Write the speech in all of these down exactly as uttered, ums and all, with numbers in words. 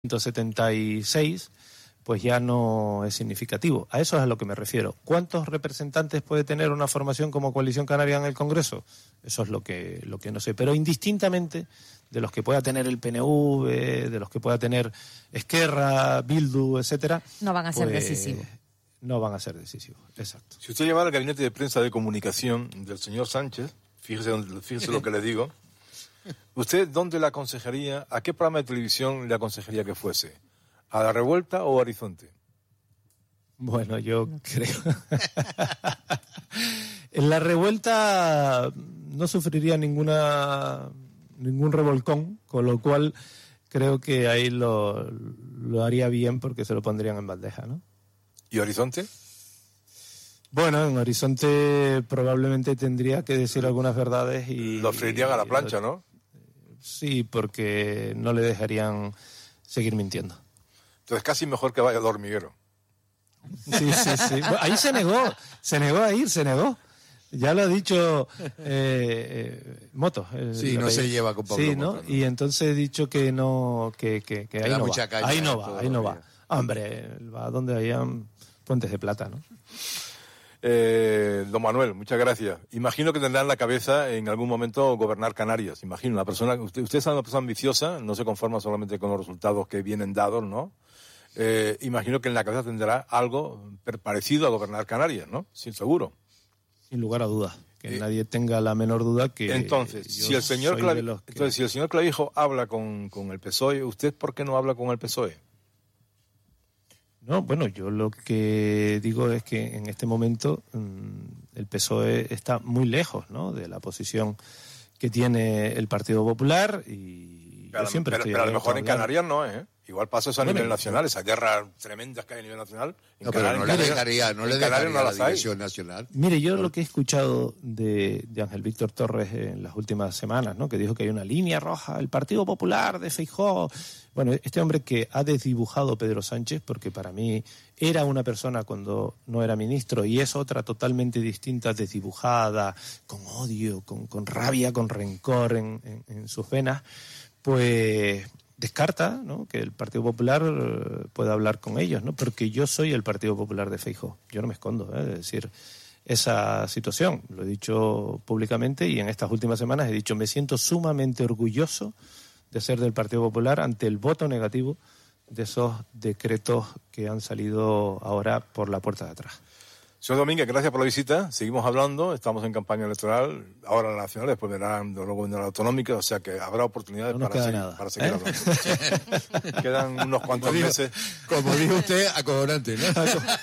ciento setenta y seis, pues ya no es significativo. A eso es a lo que me refiero. ¿Cuántos representantes puede tener una formación como Coalición Canaria en el Congreso? Eso es lo que, lo que no sé. Pero indistintamente de los que pueda tener el P N V, de los que pueda tener Esquerra, Bildu, etcétera, no van a ser pues, decisivos. No van a ser decisivos, exacto. Si usted llevara al gabinete de prensa de comunicación del señor Sánchez, fíjese, fíjese lo que le digo, ¿usted dónde le aconsejaría, a qué programa de televisión le aconsejaría que fuese? ¿A La Revuelta o a Horizonte? Bueno, yo creo... En La Revuelta no sufriría ninguna ningún revolcón, con lo cual creo que ahí lo, lo haría bien porque se lo pondrían en bandeja, ¿no? ¿Y Horizonte? Bueno, en Horizonte probablemente tendría que decir algunas verdades y... Lo freirían a la plancha, ¿no? Sí, porque no le dejarían seguir mintiendo. Entonces casi mejor que vaya al hormiguero. Sí, sí, sí. Bueno, ahí se negó, se negó a ir, se negó. Ya lo ha dicho eh, eh, Moto. El, sí, no se lleva con Pablo Sí, ¿no? Moto, ¿no? Y entonces he dicho que no, que, que, que ahí, no va. ahí no va. Ahí no va, Hombre, va donde hayan puentes de plata, ¿no? Eh, don Manuel, muchas gracias. Imagino que tendrá en la cabeza en algún momento gobernar Canarias. Imagino, una persona, usted, usted es una persona ambiciosa, no se conforma solamente con los resultados que vienen dados, ¿no? Eh, imagino que en la cabeza tendrá algo parecido a gobernar Canarias, ¿no? Sí, seguro. Sin lugar a dudas. Que eh, nadie tenga la menor duda que... Entonces, si el señor Clavi... que... entonces, si el señor Clavijo habla con, con el P S O E, ¿usted por qué no habla con el P S O E? No, bueno, yo lo que digo es que en este momento mmm, el P S O E está muy lejos, ¿no?, de la posición que tiene el Partido Popular y pero, yo siempre pero, estoy... Pero a lo mejor en Canarias no, ¿eh? Igual pasa eso a bueno, nivel nacional, esas guerras tremendas que hay a nivel nacional. En no, Canarias, pero no le dejaría, no le dejaría no la dirección nacional. Mire, yo lo que he escuchado de, de Ángel Víctor Torres en las últimas semanas, ¿no?, que dijo que hay una línea roja, el Partido Popular de Feijóo. Bueno, este hombre que ha desdibujado Pedro Sánchez, porque para mí era una persona cuando no era ministro y es otra totalmente distinta, desdibujada, con odio, con, con rabia, con rencor en, en, en sus venas, pues... descarta, ¿no?, que el Partido Popular eh, pueda hablar con ellos, ¿no?, porque yo soy el Partido Popular de Feijóo. Yo no me escondo, ¿eh?, de decir esa situación. Lo he dicho públicamente y en estas últimas semanas he dicho, me siento sumamente orgulloso de ser del Partido Popular ante el voto negativo de esos decretos que han salido ahora por la puerta de atrás. Señor Domínguez, gracias por la visita. Seguimos hablando, estamos en campaña electoral, ahora la nacional, después verán luego en la autonómica, o sea que habrá oportunidades no para, seguir, para seguir ¿Eh? hablando. Quedan unos cuantos como meses. Dijo, como dijo usted, acojonante, ¿no?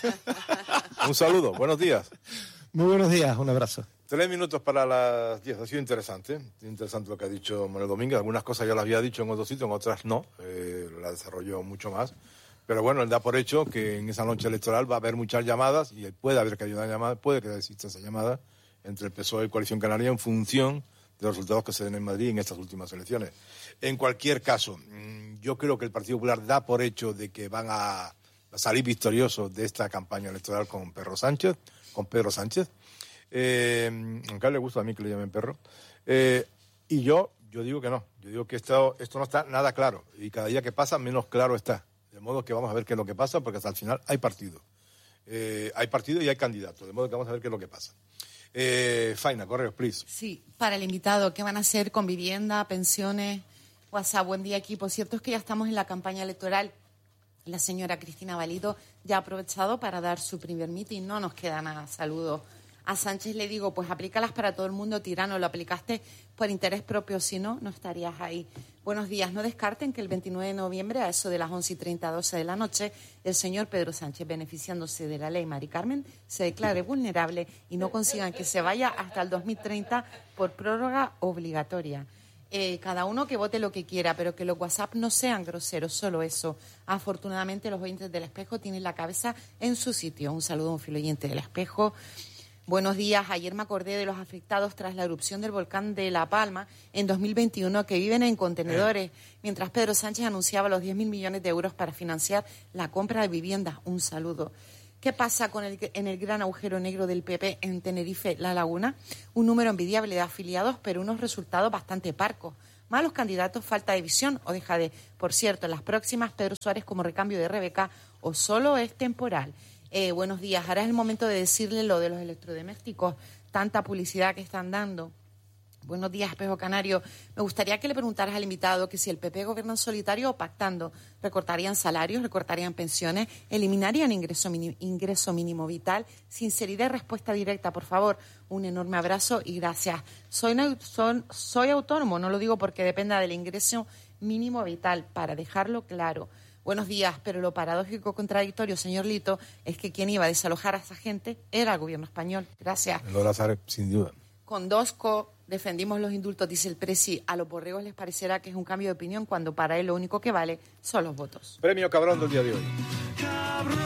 Un saludo, buenos días. Muy buenos días, un abrazo. Tres minutos para las diez, ha sido interesante, interesante lo que ha dicho Manuel Domínguez. Algunas cosas ya las había dicho en otros sitios, en otras no, eh, la desarrolló mucho más. Pero bueno, él da por hecho que en esa noche electoral va a haber muchas llamadas, y puede haber que haya una llamada, puede que exista esa llamada entre el P S O E y Coalición Canaria en función de los resultados que se den en Madrid en estas últimas elecciones. En cualquier caso, yo creo que el Partido Popular da por hecho de que van a salir victoriosos de esta campaña electoral con Pedro Sánchez, con Pedro Sánchez. Eh, aunque a él le gusta a mí que le llamen perro. Eh, y yo, yo digo que no, yo digo que esto, esto no está nada claro, y cada día que pasa menos claro está. De modo que vamos a ver qué es lo que pasa, porque hasta el final hay partido. Eh, hay partido y hay candidatos, de modo que vamos a ver qué es lo que pasa. Eh, Faina, correos, please. Sí, para el invitado, ¿qué van a hacer con vivienda, pensiones? WhatsApp, buen día, equipo. Cierto es que ya estamos en la campaña electoral. La señora Cristina Valido ya ha aprovechado para dar su primer mitin. No nos queda nada. Saludos. A Sánchez le digo, pues aplícalas para todo el mundo, tirano, lo aplicaste por interés propio, si no, no estarías ahí. Buenos días, no descarten que el veintinueve de noviembre, a eso de las once y treinta, doce de la noche, el señor Pedro Sánchez, beneficiándose de la ley Mari Carmen, se declare vulnerable y no consigan que se vaya hasta el dos mil treinta por prórroga obligatoria. Eh, cada uno que vote lo que quiera, pero que los WhatsApp no sean groseros, solo eso. Afortunadamente los oyentes del Espejo tienen la cabeza en su sitio. Un saludo a un fiel oyente del Espejo. Buenos días. Ayer me acordé de los afectados tras la erupción del volcán de La Palma en dos mil veintiuno que viven en contenedores, mientras Pedro Sánchez anunciaba los diez mil millones de euros para financiar la compra de viviendas. Un saludo. ¿Qué pasa con el, en el gran agujero negro del P P en Tenerife, La Laguna? Un número envidiable de afiliados, pero unos resultados bastante parcos. Malos candidatos, falta de visión o deja de... Por cierto, en las próximas, Pedro Suárez como recambio de Rebeca, o solo es temporal. Eh, buenos días. Ahora es el momento de decirle lo de los electrodomésticos, tanta publicidad que están dando. Buenos días, Espejo Canario. Me gustaría que le preguntaras al invitado que si el P P gobierna en solitario o pactando, recortarían salarios, recortarían pensiones, eliminarían ingreso mínimo, ingreso mínimo vital. Sinceridad y respuesta directa, por favor. Un enorme abrazo y gracias. Soy, soy, soy autónomo, no lo digo porque dependa del ingreso mínimo vital, para dejarlo claro. Buenos días, pero lo paradójico contradictorio, señor Lito, es que quien iba a desalojar a esa gente era el gobierno español. Gracias. Lola Sárez, sin duda. Con Dosco defendimos los indultos, dice el Presi. A los borregos les parecerá que es un cambio de opinión cuando para él lo único que vale son los votos. Premio Cabrón del día de hoy. Cabrón,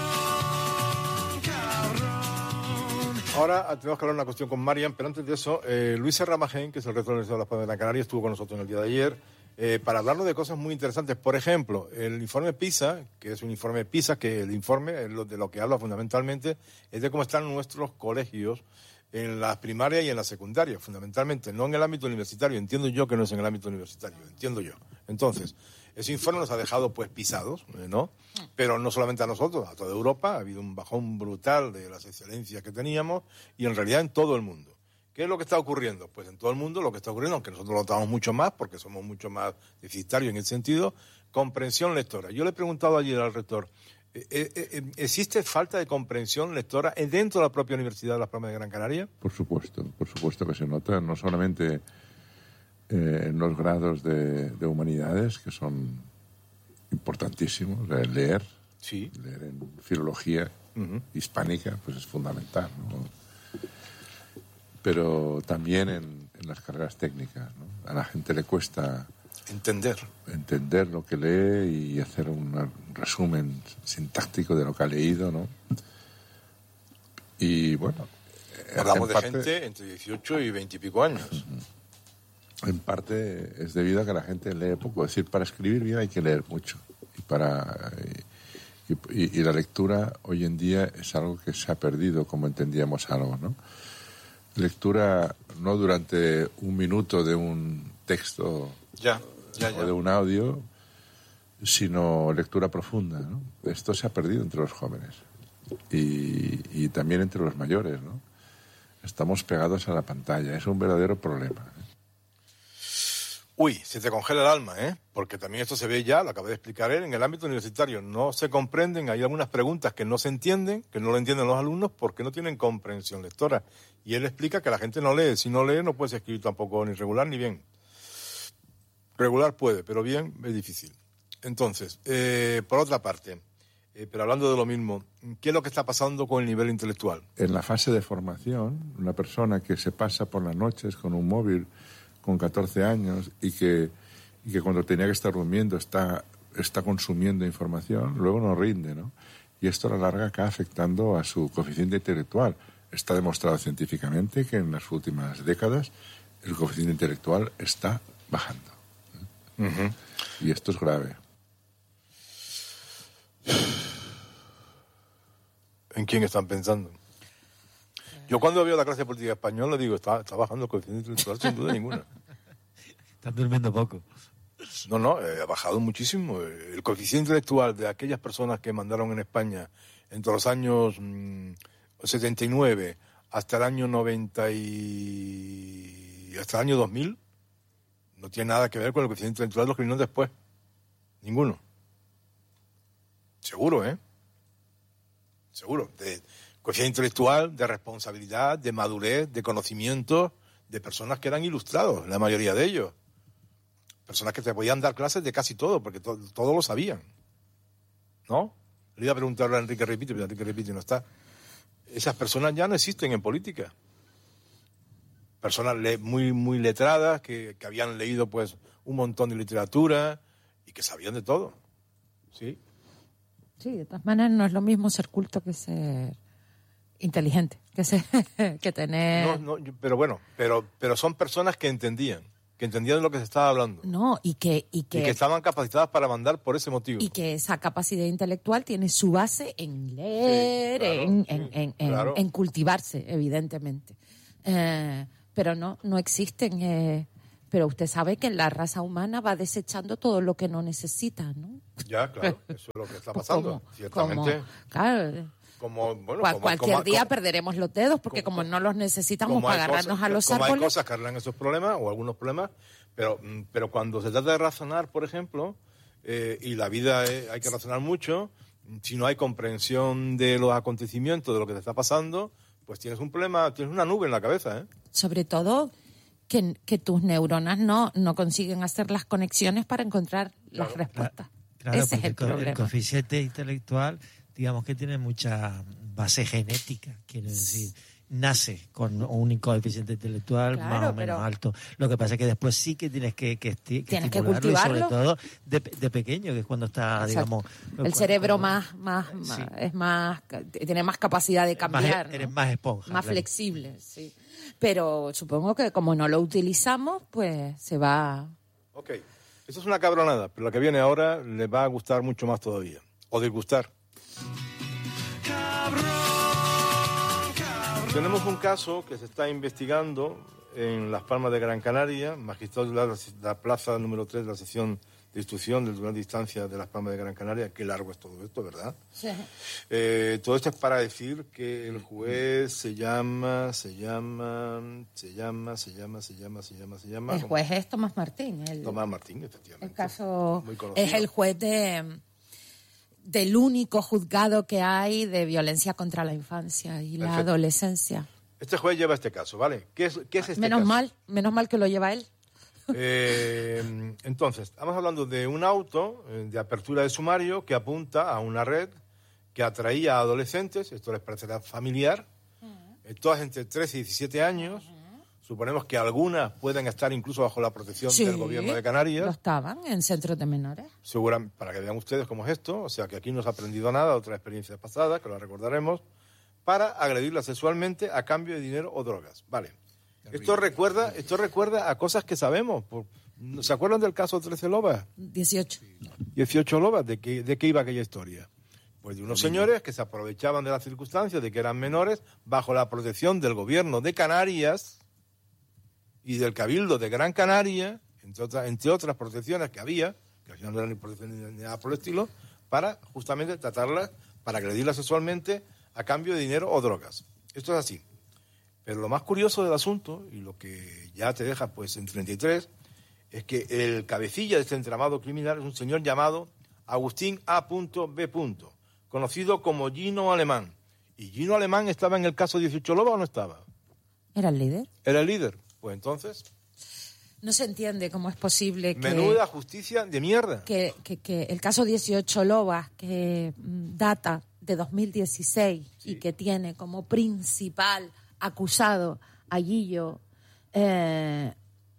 cabrón. Ahora tenemos que hablar una cuestión con Marian, pero antes de eso, eh, Luis Serramajén, que es el rector de la Universidad de Las Palmas de Gran Canaria, estuvo con nosotros en el día de ayer eh, para hablarnos de cosas muy interesantes. Por ejemplo, el informe PISA, que es un informe PISA, que el informe de lo que habla fundamentalmente es de cómo están nuestros colegios en las primarias y en las secundarias, fundamentalmente, no en el ámbito universitario. Entiendo yo que no es en el ámbito universitario, entiendo yo. Entonces, ese informe nos ha dejado pues pisados, ¿no? Pero no solamente a nosotros, a toda Europa. Ha habido un bajón brutal de las excelencias que teníamos y en realidad en todo el mundo. ¿Qué es lo que está ocurriendo? Pues en todo el mundo lo que está ocurriendo, aunque nosotros lo notamos mucho más, porque somos mucho más deficitarios en ese sentido, comprensión lectora. Yo le he preguntado ayer al rector, ¿existe falta de comprensión lectora dentro de la propia Universidad de Las Palmas de Gran Canaria? Por supuesto, por supuesto que se nota, no solamente eh, en los grados de, de humanidades, que son importantísimos, eh, leer, sí. leer en filología uh-huh. hispánica, pues es fundamental, ¿no? Pero también en, en las carreras técnicas, ¿no? A la gente le cuesta entender entender lo que lee y hacer un resumen sintáctico de lo que ha leído, ¿no? Y bueno, hablamos de parte, gente entre dieciocho y veinte y pico años. En parte es debido a que la gente lee poco. Es decir, para escribir bien hay que leer mucho. Y para y, y, y la lectura hoy en día es algo que se ha perdido, como entendíamos algo, ¿no? Lectura no durante un minuto de un texto ya, ya, ya. o de un audio, sino lectura profunda, ¿no? Esto se ha perdido entre los jóvenes y, y también entre los mayores, ¿no? Estamos pegados a la pantalla, es un verdadero problema, ¿eh? Uy, se te congela el alma, ¿eh? Porque también esto se ve ya, lo acabé de explicar él, en el ámbito universitario. No se comprenden, hay algunas preguntas que no se entienden, que no lo entienden los alumnos porque no tienen comprensión lectora. Y él explica que la gente no lee. Si no lee, no puedes escribir tampoco ni regular ni bien. Regular puede, pero bien es difícil. Entonces, eh, por otra parte, eh, pero hablando de lo mismo, ¿qué es lo que está pasando con el nivel intelectual? En la fase de formación, una persona que se pasa por las noches con un móvil con catorce años y que, y que cuando tenía que estar durmiendo está, está consumiendo información, luego no rinde, ¿no? Y esto a la larga acaba afectando a su coeficiente intelectual. Está demostrado científicamente que en las últimas décadas el coeficiente intelectual está bajando, ¿eh? Uh-huh. Y esto es grave. ¿En quién están pensando? Yo cuando veo la clase política española digo, está, está bajando el coeficiente intelectual sin duda ninguna. Están durmiendo poco. No, no, eh, ha bajado muchísimo. El coeficiente intelectual de aquellas personas que mandaron en España entre los años mmm, setenta y nueve hasta el año noventa y hasta el año dos mil no tiene nada que ver con el coeficiente intelectual de los que vinieron después. Ninguno. Seguro, ¿eh? Seguro. De coeficiente intelectual, de responsabilidad, de madurez, de conocimiento, de personas que eran ilustrados, la mayoría de ellos. Personas que te podían dar clases de casi todo, porque to- todo lo sabían. ¿No? Le iba a preguntar a Enrique Repite, pero Enrique Repite no está. Esas personas ya no existen en política. Personas le- muy, muy letradas, que, que habían leído pues un montón de literatura y que sabían de todo. ¿Sí? Sí, de todas maneras no es lo mismo ser culto que ser inteligente, que ser, que tener... No, no, yo- pero bueno, pero, pero son personas que entendían, que entendían de lo que se estaba hablando. No, y que... Y que, Y que estaban capacitadas para mandar por ese motivo. y que esa capacidad intelectual tiene su base en leer, Sí, claro, en, sí, en, en, en- claro. en cultivarse, evidentemente. Eh, pero no, no existen... eh, pero usted sabe que la raza humana va desechando todo lo que no necesita, ¿no? Ya, claro, eso es lo que está pasando, Como- ciertamente. como- claro, Como, bueno, cual- como- cualquier como- día como- perderemos los dedos porque como, como- no los necesitamos como hay para agarrarnos cosas- a los como hay árboles. cosas que arreglan esos problemas o algunos problemas, pero, mm, pero cuando se trata de razonar, por ejemplo, eh, y la vida eh, hay que razonar mucho, si no hay comprensión de los acontecimientos, de lo que te está pasando, pues tienes un problema, tienes una nube en la cabeza, ¿eh? Sobre todo que, que tus neuronas no, no consiguen hacer las conexiones para encontrar las respuestas. Claro, Ese es porque el el, co- el problema. coeficiente intelectual, digamos que tiene mucha base genética, quiere decir, nace con un coeficiente intelectual Claro, más o menos pero- alto. Lo que pasa es que después sí que tienes que, que, esti- que Tienes que estimularlo y sobre cultivarlo. todo de, de pequeño, que es cuando está, Exacto. digamos... El cuando- cerebro cuando- más, más, más- Sí. es más, tiene más capacidad de más- cambiar, ¿no? eres más esponja. Más claro. flexible, sí. Pero supongo que como no lo utilizamos, pues se va. Ok, eso es una cabronada, pero la que viene ahora le va a gustar mucho más todavía, o disgustar. Tenemos un caso que se está investigando en Las Palmas de Gran Canaria, magistrado de la, la plaza número tres de la sección de instrucción del Tribunal de Instancia de Las Palmas de Gran Canaria. Qué largo es todo esto, ¿verdad? Sí. Eh, todo esto es para decir que el juez se llama, se llama, se llama, se llama, se llama, se llama, se llama... El juez es Tomás Martín. El, Tomás Martín, efectivamente. el caso Muy conocido. es el juez de del único juzgado que hay de violencia contra la infancia y la Perfecto. adolescencia. Este juez lleva este caso, ¿vale? ¿Qué es, qué es este menos caso? mal, menos mal que lo lleva él. Eh, entonces, estamos hablando de un auto eh, de apertura de sumario que apunta a una red que atraía a adolescentes, esto les parecerá familiar, eh, todas entre trece y diecisiete años. Suponemos que algunas pueden estar incluso bajo la protección Sí, del gobierno de Canarias. Lo estaban en centros de menores. Seguramente, para que vean ustedes cómo es esto, o sea que aquí no se ha aprendido nada de otras experiencias pasadas, que lo recordaremos, para agredirla sexualmente a cambio de dinero o drogas. Vale. Esto recuerda, esto recuerda a cosas que sabemos. Por- ¿Se acuerdan del caso trece Lobas? dieciocho. dieciocho Lobas, ¿de qué, de qué iba aquella historia? Pues de unos señores que se aprovechaban de las circunstancias de que eran menores bajo la protección del gobierno de Canarias y del Cabildo de Gran Canaria, entre otras, entre otras protecciones que había, que al final no eran ni protecciones ni nada por el estilo, para justamente tratarlas, para agredirlas sexualmente a cambio de dinero o drogas. Esto es así. Pero lo más curioso del asunto, y lo que ya te deja pues en treinta y tres, es que el cabecilla de este entramado criminal es un señor llamado Agustín A. B. conocido como Gino Alemán. ¿Y Gino Alemán estaba en el caso dieciocho Lobas o no estaba? ¿Era el líder? Era el líder. Pues entonces, No se entiende cómo es posible que... menuda justicia de mierda. que, que, que el caso dieciocho Lobas, que mm, data de dos mil dieciséis y que tiene como principal acusado a Guillo, eh,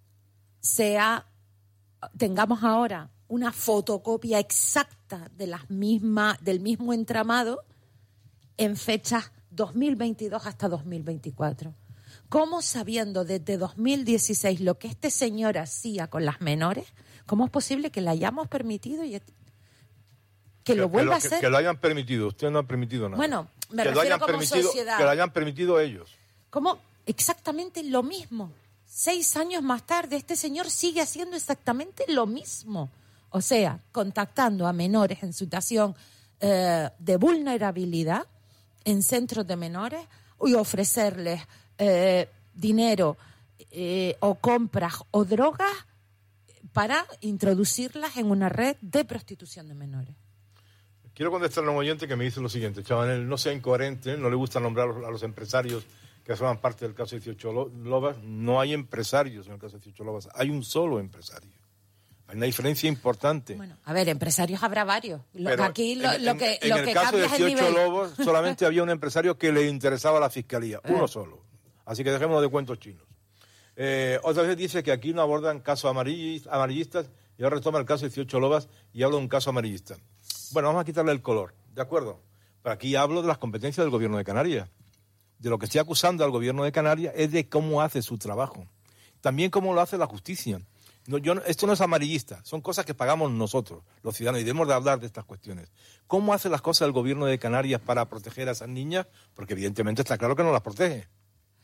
sea, tengamos ahora una fotocopia exacta de las misma, del mismo entramado en fechas dos mil veintidós hasta dos mil veinticuatro. ¿Cómo, sabiendo desde dos mil dieciséis lo que este señor hacía con las menores, cómo es posible que le hayamos permitido y que lo vuelva lo, a hacer? Que lo hayan permitido. Usted no ha permitido nada. Bueno, me que lo refiero hayan como permitido, sociedad. Que lo hayan permitido ellos. ¿Cómo? Exactamente lo mismo. Seis años más tarde, este señor sigue haciendo exactamente lo mismo. O sea, contactando a menores en situación eh, de vulnerabilidad en centros de menores y ofrecerles eh, dinero eh, o compras o drogas para introducirlas en una red de prostitución de menores. Quiero contestarle a un oyente que me dice lo siguiente. Chaval, no sea incoherente, no le gusta nombrar a los empresarios que forman parte del caso dieciocho Lobas. No hay empresarios en el caso dieciocho Lobas, hay un solo empresario. Hay una diferencia importante. Bueno, a ver, empresarios habrá varios. Lo, Pero aquí lo, en, lo en- que, en lo el que caso de cambia es el dieciocho nivel. Lobos solamente había un empresario que le interesaba a la fiscalía, uno solo. Así que dejémonos de cuentos chinos. Eh, otra vez dice que aquí no abordan casos amarillis- amarillistas y ahora retoma el caso dieciocho Lobas y habla de un caso amarillista. Bueno, vamos a quitarle el color, ¿de acuerdo? Pero aquí hablo de las competencias del gobierno de Canarias. De lo que estoy acusando al gobierno de Canarias es de cómo hace su trabajo. También cómo lo hace la justicia. No, yo, no- esto no es amarillista, son cosas que pagamos nosotros, los ciudadanos, y debemos de hablar de estas cuestiones. ¿Cómo hace las cosas el gobierno de Canarias para proteger a esas niñas? Porque evidentemente está claro que no las protege.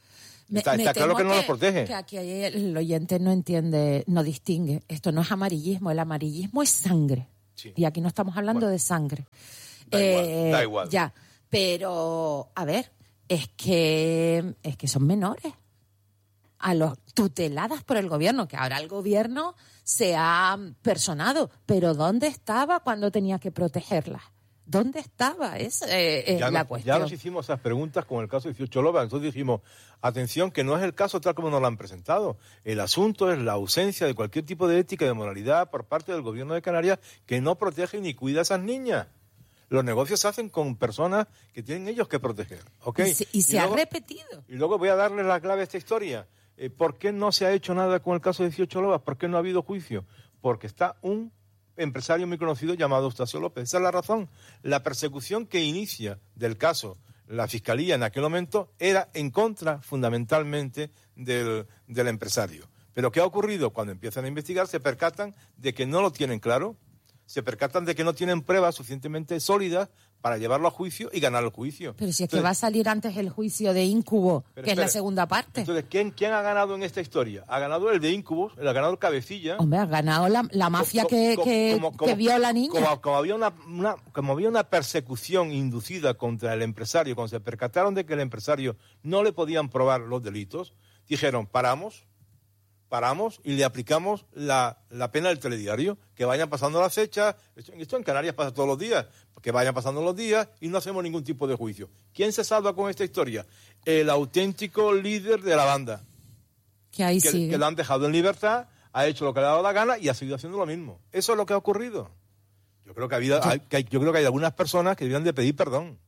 Me, está me está claro temo que no los protege. Que aquí el oyente no entiende, no distingue. Esto no es amarillismo, el amarillismo es sangre. Sí. Y aquí no estamos hablando Bueno. de sangre. Da igual, da igual. Ya, pero, a ver, es que, es que son menores. A los tuteladas por el gobierno, que ahora el gobierno se ha personado. Pero ¿dónde estaba cuando tenía que protegerlas? ¿Dónde estaba? Esa eh, es Ya, la nos, cuestión. ya nos hicimos esas preguntas con el caso dieciocho Loba. Entonces dijimos, atención, que no es el caso tal como nos lo han presentado. El asunto es la ausencia de cualquier tipo de ética y de moralidad por parte del gobierno de Canarias, que no protege ni cuida a esas niñas. Los negocios se hacen con personas que tienen ellos que proteger. ¿Okay? Y se, y se luego, ha repetido. Y luego voy a darles la clave a esta historia. Eh, ¿Por qué no se ha hecho nada con el caso dieciocho Lobas? ¿Por qué no ha habido juicio? Porque está un empresario muy conocido llamado Eustacio López. Esa es la razón. La persecución que inicia del caso la Fiscalía en aquel momento era en contra fundamentalmente del, del empresario. Pero ¿qué ha ocurrido? Cuando empiezan a investigar se percatan de que no lo tienen claro, se percatan de que no tienen pruebas suficientemente sólidas para llevarlo a juicio y ganar el juicio. Pero si es Entonces, que va a salir antes el juicio de Íncubo, Pero que es la espere. segunda parte. Entonces, ¿quién, ¿quién ha ganado en esta historia? Ha ganado el de Incubus, el ha ganado el Cabecilla. Hombre, ha ganado la, la mafia Co- que, co- que, como- como- que vio a la niña. Como, como había una, una- como había una persecución inducida contra el empresario, cuando se percataron de que el empresario no le podían probar los delitos, dijeron, paramos, paramos y le aplicamos la, la pena del telediario, que vayan pasando las fechas, esto, esto en Canarias pasa todos los días, que vayan pasando los días y no hacemos ningún tipo de juicio. ¿Quién se salva con esta historia? El auténtico líder de la banda, Que ahí que, sigue. que lo han dejado en libertad, ha hecho lo que le ha dado la gana y ha seguido haciendo lo mismo. Eso es lo que ha ocurrido. Yo creo que, había, hay, que hay- yo creo que hay algunas personas que debieran de pedir perdón.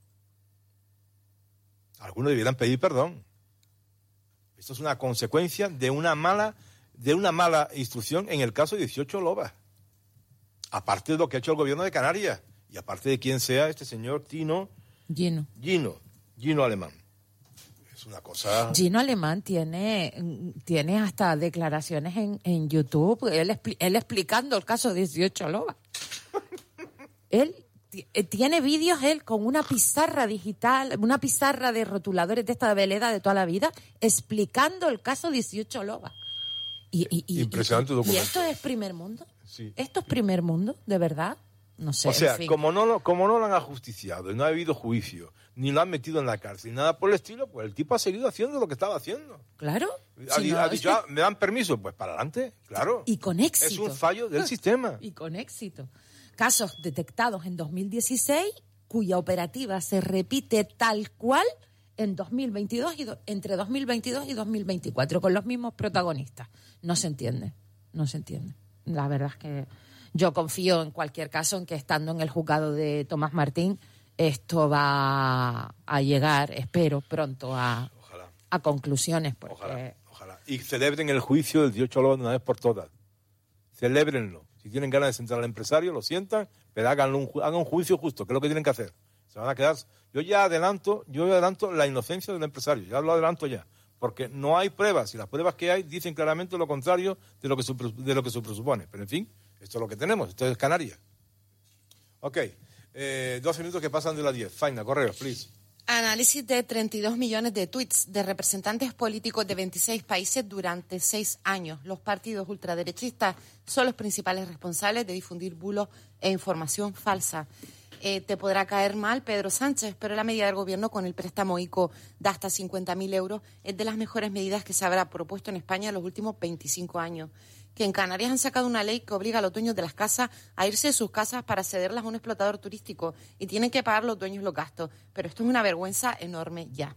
Algunos debieran pedir perdón. Esto es una consecuencia de una mala, de una mala instrucción en el caso dieciocho Lobas. Aparte de lo que ha hecho el gobierno de Canarias y aparte de quién sea este señor Tino Gino. Gino, Gino Alemán. Es una cosa... Gino Alemán tiene, tiene hasta declaraciones en, en YouTube, él, expli- él explicando el caso dieciocho Lobas. Él ti- eh, tiene vídeos, él con una pizarra digital, una pizarra de rotuladores de esta de Veleda de toda la vida, explicando el caso dieciocho Lobas. Y, y, y, Impresionante y- documento. ¿Y esto es primer mundo? Sí. ¿Esto es primer mundo, de verdad? No sé. O sea, en fin. como no, lo- como no lo han ajusticiado y no ha habido juicio, ni lo han metido en la cárcel, nada por el estilo, pues el tipo ha seguido haciendo lo que estaba haciendo. Claro. Ha, Si di- no, ha es dicho, que- "Ah, ¿me dan permiso? Pues para adelante, claro. Y con éxito. Es un fallo del sistema. Y con éxito. Casos detectados en dos mil dieciséis, cuya operativa se repite tal cual en dos mil veintidós y do- entre dos mil veintidós y dos mil veinticuatro, con los mismos protagonistas. No se entiende, no se entiende. La verdad es que yo confío en cualquier caso en que estando en el juzgado de Tomás Martín, esto va a llegar, espero, pronto a, Ojalá, a conclusiones. Porque ojalá, ojalá. Y celebren el juicio del dieciocho Lobas de una vez por todas. Celébrenlo. Si tienen ganas de sentar al empresario, lo sientan, pero háganlo un, ju- hagan un juicio justo, que es lo que tienen que hacer. Se van a quedar... Yo ya adelanto, yo adelanto la inocencia del empresario, ya lo adelanto ya. Porque no hay pruebas, y las pruebas que hay dicen claramente lo contrario de lo que se, pre- de lo que se presupone. Pero en fin, esto es lo que tenemos, esto es Canarias. Ok, eh, doce minutos que pasan de las diez. Faina, correo, please. Análisis de treinta y dos millones de tweets de representantes políticos de veintiséis países durante seis años. Los partidos ultraderechistas son los principales responsables de difundir bulos e información falsa. Eh, te podrá caer mal Pedro Sánchez, pero la medida del gobierno con el préstamo ICO de hasta cincuenta mil euros es de las mejores medidas que se habrá propuesto en España en los últimos veinticinco años. Que en Canarias han sacado una ley que obliga a los dueños de las casas a irse de sus casas para cederlas a un explotador turístico y tienen que pagar los dueños los gastos. Pero esto es una vergüenza enorme ya.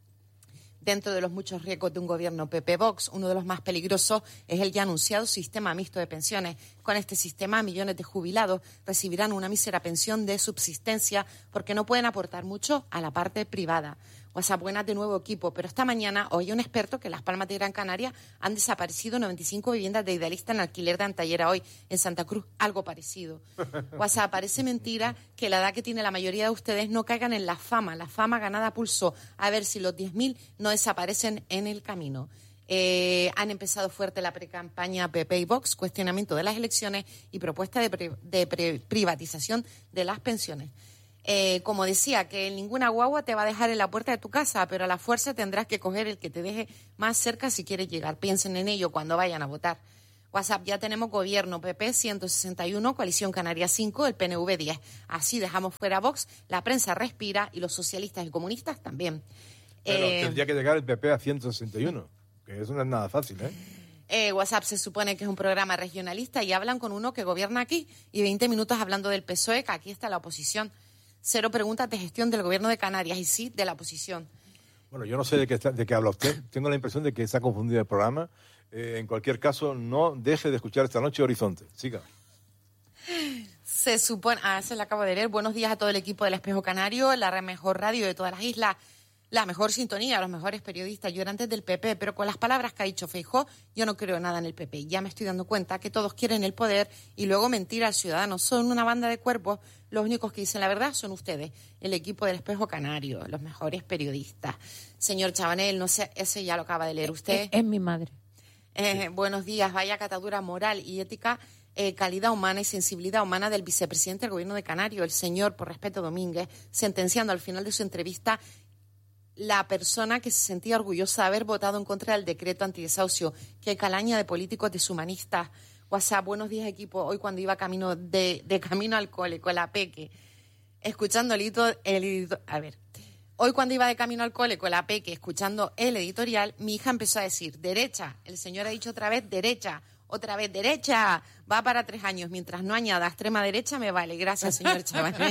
Dentro de los muchos riesgos de un gobierno P P Vox, uno de los más peligrosos es el ya anunciado sistema mixto de pensiones. Con este sistema, millones de jubilados recibirán una mísera pensión de subsistencia porque no pueden aportar mucho a la parte privada. WhatsApp, buenas de nuevo equipo, pero esta mañana oí un experto que en Las Palmas de Gran Canaria han desaparecido noventa y cinco viviendas de idealista en alquiler de Antallera hoy, en Santa Cruz, algo parecido. WhatsApp, parece mentira que la edad que tiene la mayoría de ustedes no caigan en la fama, la fama ganada a pulso, a ver si los diez mil no desaparecen en el camino. Eh, han empezado fuerte la precampaña P P y Vox, cuestionamiento de las elecciones y propuesta de, pri- de pri- privatización de las pensiones. Eh, como decía, que ninguna guagua te va a dejar en la puerta de tu casa, pero a la fuerza tendrás que coger el que te deje más cerca si quieres llegar. Piensen en ello cuando vayan a votar. WhatsApp, ya tenemos gobierno, P P ciento sesenta y uno, Coalición Canaria cinco, el P N V diez. Así dejamos fuera Vox, la prensa respira y los socialistas y comunistas también. Pero Eh, tendría que llegar el P P a ciento sesenta y uno, que eso no es nada fácil, ¿eh? Eh, WhatsApp se supone que es un programa regionalista y hablan con uno que gobierna aquí y veinte minutos hablando del P S O E, que aquí está la oposición. Cero preguntas de gestión del gobierno de Canarias y sí de la oposición. Bueno, yo no sé de qué, está- de qué habla usted. Tengo la impresión de que se ha confundido el programa. Eh, en cualquier caso, no deje de escuchar esta noche Horizonte. Siga. Se supone, ah, se la acabo de leer. Buenos días a todo el equipo del Espejo Canario, la mejor radio de todas las islas, la mejor sintonía, los mejores periodistas. Yo era antes del P P, pero con las palabras que ha dicho Feijóo, yo no creo nada en el P P. Ya me estoy dando cuenta que todos quieren el poder y luego mentir al ciudadano. Son una banda de cuerpos. Los únicos que dicen la verdad son ustedes, el equipo del Espejo Canario, los mejores periodistas. Señor Chabanel, no sé, ese ya lo acaba de leer usted. Es, es mi madre. Eh, buenos días, vaya catadura moral y ética, eh, calidad humana y sensibilidad humana del vicepresidente del gobierno de Canarias, el señor, por respeto Domínguez, sentenciando al final de su entrevista la persona que se sentía orgullosa de haber votado en contra del decreto antidesahucio. Qué calaña de políticos deshumanistas. WhatsApp, buenos días equipo. Hoy cuando iba camino de, de camino al cole con la Peque, escuchando el editor, el editor, a ver, hoy cuando iba de camino al cole con la Peque, escuchando el editorial, mi hija empezó a decir, derecha, el señor ha dicho otra vez derecha, otra vez derecha, va para tres años, mientras no añada extrema derecha me vale, gracias señor Chabanel.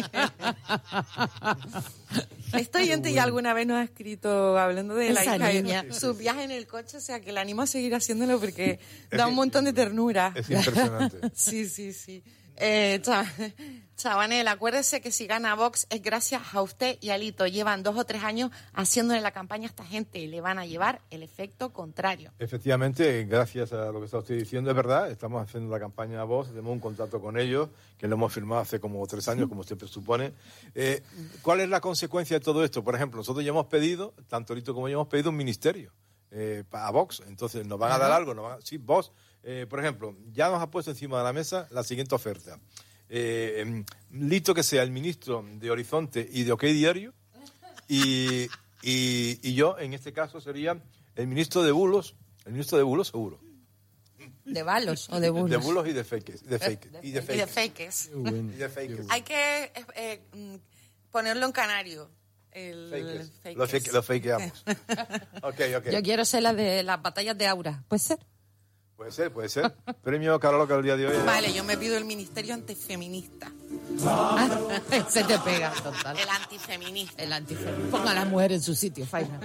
Este oyente ya alguna vez nos ha escrito hablando de la Esa hija niña. y su viaje en el coche, o sea que le animo a seguir haciéndolo porque Es da que- un montón de ternura. Es impresionante. Sí, sí, sí. Eh, Cha- Chabanel, acuérdese que si gana Vox es gracias a usted y a Lito. Llevan dos o tres años haciéndole la campaña a esta gente y le van a llevar el efecto contrario. Efectivamente, gracias a lo que está usted diciendo, es verdad, estamos haciendo la campaña a Vox, tenemos un contrato con ellos, que lo hemos firmado hace como tres años, como usted presupone. Eh, ¿Cuál es la consecuencia de todo esto? Por ejemplo, nosotros ya hemos pedido, tanto Lito como yo hemos pedido un ministerio eh, pa- a Vox, entonces nos van a dar algo, nos van a- sí, Vox, eh, por ejemplo, ya nos ha puesto encima de la mesa la siguiente oferta. Eh, em, Lito que sea el ministro de Horizonte y de OK Diario, y, y, y yo, en este caso, sería el ministro de Bulos, el ministro de Bulos seguro. ¿De balos o de bulos? De bulos y de fakes. De fakes. Y de Y de fakes. fakes. Y de fakes. Hay que eh, eh, mm, ponerlo en canario. El Fakes. fakes. Lo, fake, lo fakeamos. Ok, ok. Yo quiero ser la de las batallas de Aura. ¿Puede ser? Puede ser, puede ser. Premio Caroloca el día de hoy. Vale, yo me pido el ministerio antifeminista. Se te pega, total. El antifeminista. El antifeminista. Ponga a la mujer en su sitio, Faina.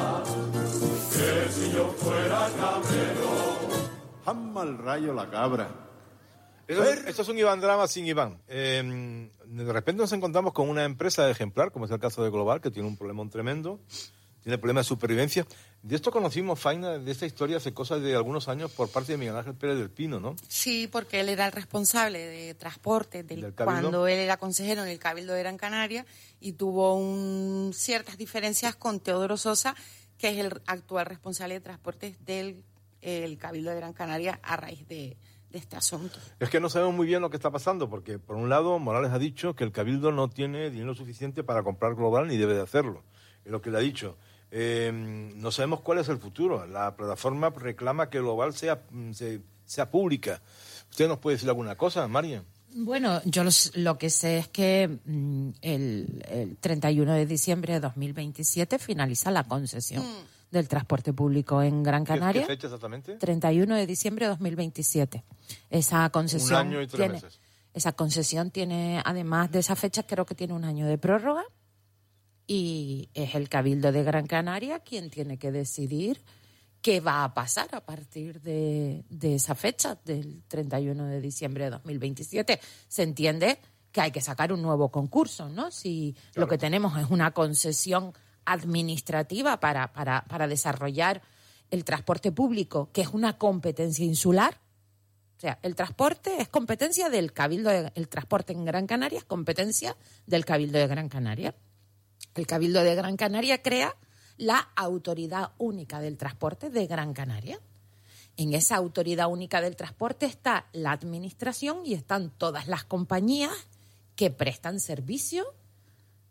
Jamma el rayo la cabra. Esto, es- esto es un Iván Drama sin Iván. Eh, de repente nos encontramos con una empresa ejemplar, como es el caso de Global, que tiene un problemón tremendo, tiene problemas de supervivencia. De esto conocimos, Faina, de esta historia hace cosas de algunos años por parte de Miguel Ángel Pérez del Pino, ¿no? Sí, porque él era el responsable de transporte del, ¿Del Cabildo? cuando él era consejero en el Cabildo de Gran Canaria y tuvo un- ciertas diferencias con Teodoro Sosa, que es el actual responsable de transportes del el Cabildo de Gran Canaria a raíz de, de este asunto. Es que no sabemos muy bien lo que está pasando, porque por un lado Morales ha dicho que el Cabildo no tiene dinero suficiente para comprar Global ni debe de hacerlo. Es lo que le ha dicho. Eh, no sabemos cuál es el futuro. La plataforma reclama que Global sea, se- sea pública. ¿Usted nos puede decir alguna cosa, María? Bueno, yo lo, s- lo que sé es que mm, el, el treinta y uno de diciembre de dos mil veintisiete finaliza la concesión del transporte público en Gran ¿Qué- Canaria. ¿Qué fecha exactamente? treinta y uno de diciembre de dos mil veintisiete. Esa concesión Un año y tres tiene, meses. Esa concesión tiene, además de esa fecha, creo que tiene un año de prórroga y es el Cabildo de Gran Canaria quien tiene que decidir qué va a pasar a partir de, de esa fecha, del treinta y uno de diciembre de dos mil veintisiete. Se entiende que hay que sacar un nuevo concurso, ¿no? Si lo que tenemos es una concesión administrativa para, para, para desarrollar el transporte público, que es una competencia insular. O sea, el transporte es competencia del Cabildo, de, el transporte en Gran Canaria es competencia del Cabildo de Gran Canaria. El Cabildo de Gran Canaria crea la Autoridad Única del Transporte de Gran Canaria. En esa Autoridad Única del Transporte está la administración y están todas las compañías que prestan servicio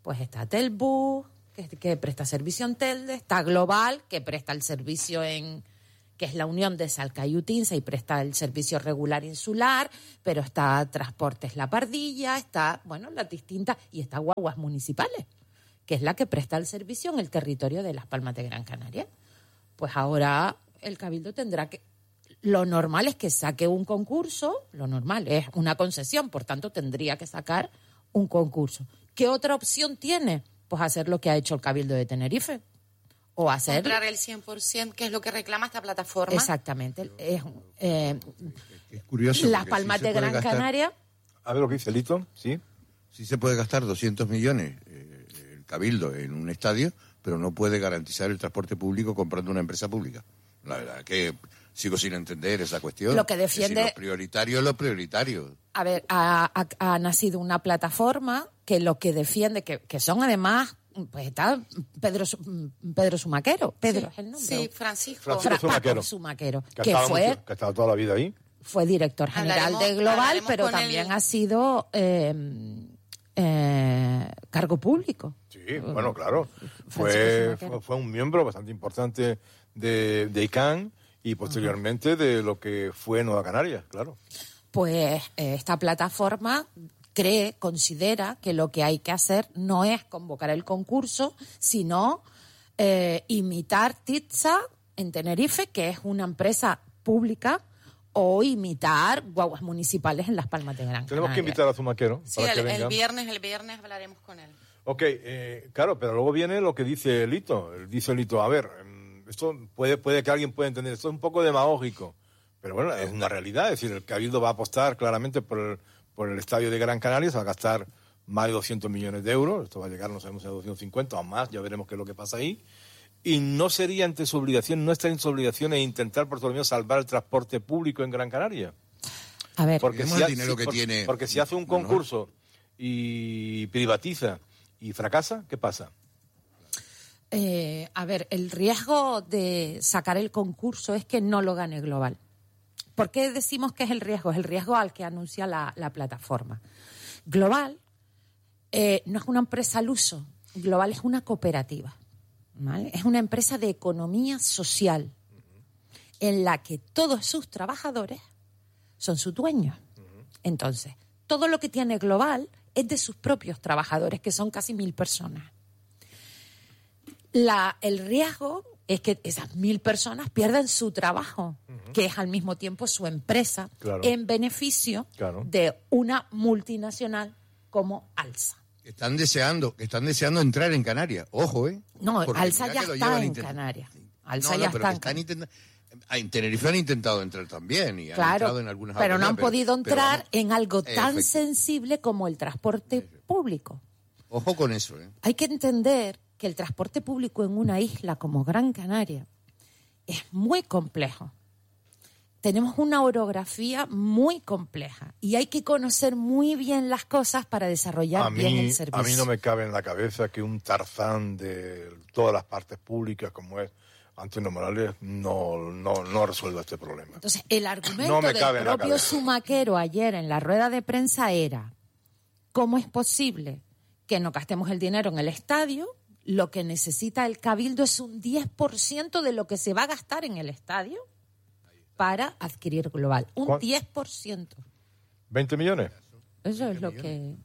pues está Telbus, que, que presta servicio en Telde, está Global, que presta el servicio en, que es la unión de Salca y Utinsa y presta el servicio regular insular, pero está Transportes La Pardilla, está, bueno, las distintas, y está Guaguas Municipales, que es la que presta el servicio en el territorio de Las Palmas de Gran Canaria. Pues ahora el Cabildo tendrá que... Lo normal es que saque un concurso, lo normal es una concesión, por tanto tendría que sacar un concurso. ¿Qué otra opción tiene? Pues hacer lo que ha hecho el Cabildo de Tenerife. O hacer... Comprar el cien por ciento, que es lo que reclama esta plataforma. Exactamente. Es, eh, es curioso. Las Palmas sí de Gran gastar... Canaria... A ver lo que dice Lito, ¿sí? Sí se puede gastar doscientos millones eh, el Cabildo en un estadio, pero no puede garantizar el transporte público comprando una empresa pública. La verdad que sigo sin entender esa cuestión. Lo que defiende... Es decir, lo prioritario es lo prioritario. A ver, ha, ha, ha nacido una plataforma que lo que defiende, que, que son además... Pues está Pedro Pedro Sumaquero. Pedro sí, es el nombre. Sí, Francisco. Francisco Sumaquero. Paco Sumaquero. Que, que fue... Mucho, que ha estado toda la vida ahí. Fue director general Hablaremos, de Global, pero también el... ha sido eh, eh, cargo público. Sí, bueno, claro. Fue, fue, fue un miembro bastante importante de, de I C A N y posteriormente uh-huh. de lo que fue Nueva Canarias, claro. Pues eh, esta plataforma cree, considera que lo que hay que hacer no es convocar el concurso, sino eh, imitar Titsa en Tenerife, que es una empresa pública, o imitar Guaguas Municipales en Las Palmas de Gran Canaria. Tenemos que invitar a Zumaquero. Sí, para el, que el viernes, el viernes hablaremos con él. Ok, eh, claro, pero luego viene lo que dice Lito. Dice Lito, a ver, esto puede, puede que alguien pueda entender, esto es un poco demagógico, pero bueno, es una realidad, es decir, el Cabildo va a apostar claramente por el, por el estadio de Gran Canaria, se va a gastar más de doscientos millones de euros, esto va a llegar, no sabemos, a doscientos cincuenta o más, ya veremos qué es lo que pasa ahí. Y no sería ante su obligación, no está en su obligación e intentar por todo lo menos salvar el transporte público en Gran Canaria. A ver, porque si, el ha, dinero si, que porque, tiene... porque si hace un concurso y privatiza y fracasa, ¿qué pasa? Eh, a ver, el riesgo de sacar el concurso es que no lo gane Global. ¿Por qué decimos que es el riesgo? Es el riesgo al que anuncia la, la plataforma. Global eh, no es una empresa al uso, Global es una cooperativa, ¿vale? Es una empresa de economía social en la que todos sus trabajadores son sus dueños. Entonces, todo lo que tiene Global es de sus propios trabajadores, que son casi mil personas. La, el riesgo es que esas mil personas pierdan su trabajo, uh-huh. que es al mismo tiempo su empresa, claro. en beneficio claro. de una multinacional como Alsa. Están deseando, están deseando entrar en Canarias, ojo, ¿eh? No, Porque Alsa ya está en intent... Canarias. Alsa no, no, ya pero está en intent... En Tenerife han intentado entrar también y han claro, entrado en algunas pero no han pero, podido entrar pero en algo tan efectivo. sensible como el transporte público. Ojo con eso, ¿eh? Hay que entender que el transporte público en una isla como Gran Canaria es muy complejo. Tenemos una orografía muy compleja y hay que conocer muy bien las cosas para desarrollar a mí, bien el servicio. A mí no me cabe en la cabeza que un Tarzán de todas las partes públicas como es Antonio Morales no, no, no resuelva este problema. Entonces, el argumento no me del propio Zumaquero ayer en la rueda de prensa era: ¿cómo es posible que no gastemos el dinero en el estadio? Lo que necesita el Cabildo es un diez por ciento de lo que se va a gastar en el estadio para adquirir Global. Un ¿Cuánto? diez por ciento. ¿veinte millones? Eso es lo que...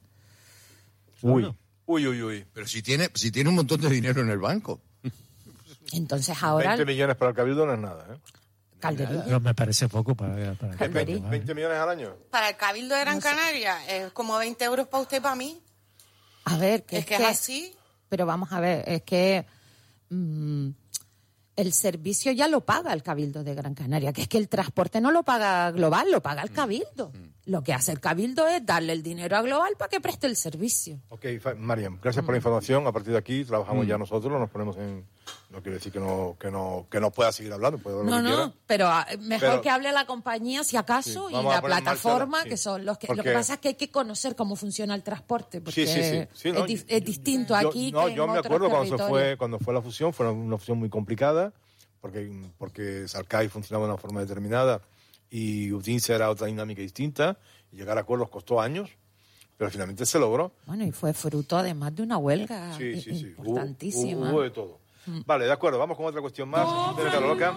Uy, uy, uy, uy. Pero si tiene, si tiene un montón de dinero en el banco. Entonces ahora... veinte millones para el Cabildo no es nada, ¿eh? Calderilla. Pero me parece poco para... para veinte, veinte millones al año. Para el Cabildo de Gran no sé. Canaria es como veinte euros para usted y para mí. A ver, que es, es que que... es así... Pero vamos a ver, es que mmm, el servicio ya lo paga el Cabildo de Gran Canaria, que es que el transporte no lo paga Global, lo paga el Cabildo. Mm. Lo que hace el Cabildo es darle el dinero a Global para que preste el servicio. Ok, Mariam, gracias mm. por la información. A partir de aquí trabajamos mm. ya nosotros, nos ponemos en... No quiere decir que no, que no, que no pueda seguir hablando. Puede no, lo que no, quiera. pero mejor pero, que hable la compañía, si acaso, sí, y la plataforma, que sí, son los que... porque... Lo que pasa es que hay que conocer cómo funciona el transporte, porque sí, sí, sí, sí, no, es, di es distinto yo, aquí no, que yo en me otros acuerdo cuando, se fue, territorios. cuando fue la fusión, fue una fusión muy complicada, porque, porque Salcay funcionaba de una forma determinada y Utinsa era otra dinámica distinta, y llegar a acuerdos costó años, pero finalmente se logró. Bueno, y fue fruto además de una huelga Sí, sí, sí. importantísima. Hubo, hubo de todo. Vale, de acuerdo, vamos con otra cuestión más. Espera, Carlos Loca.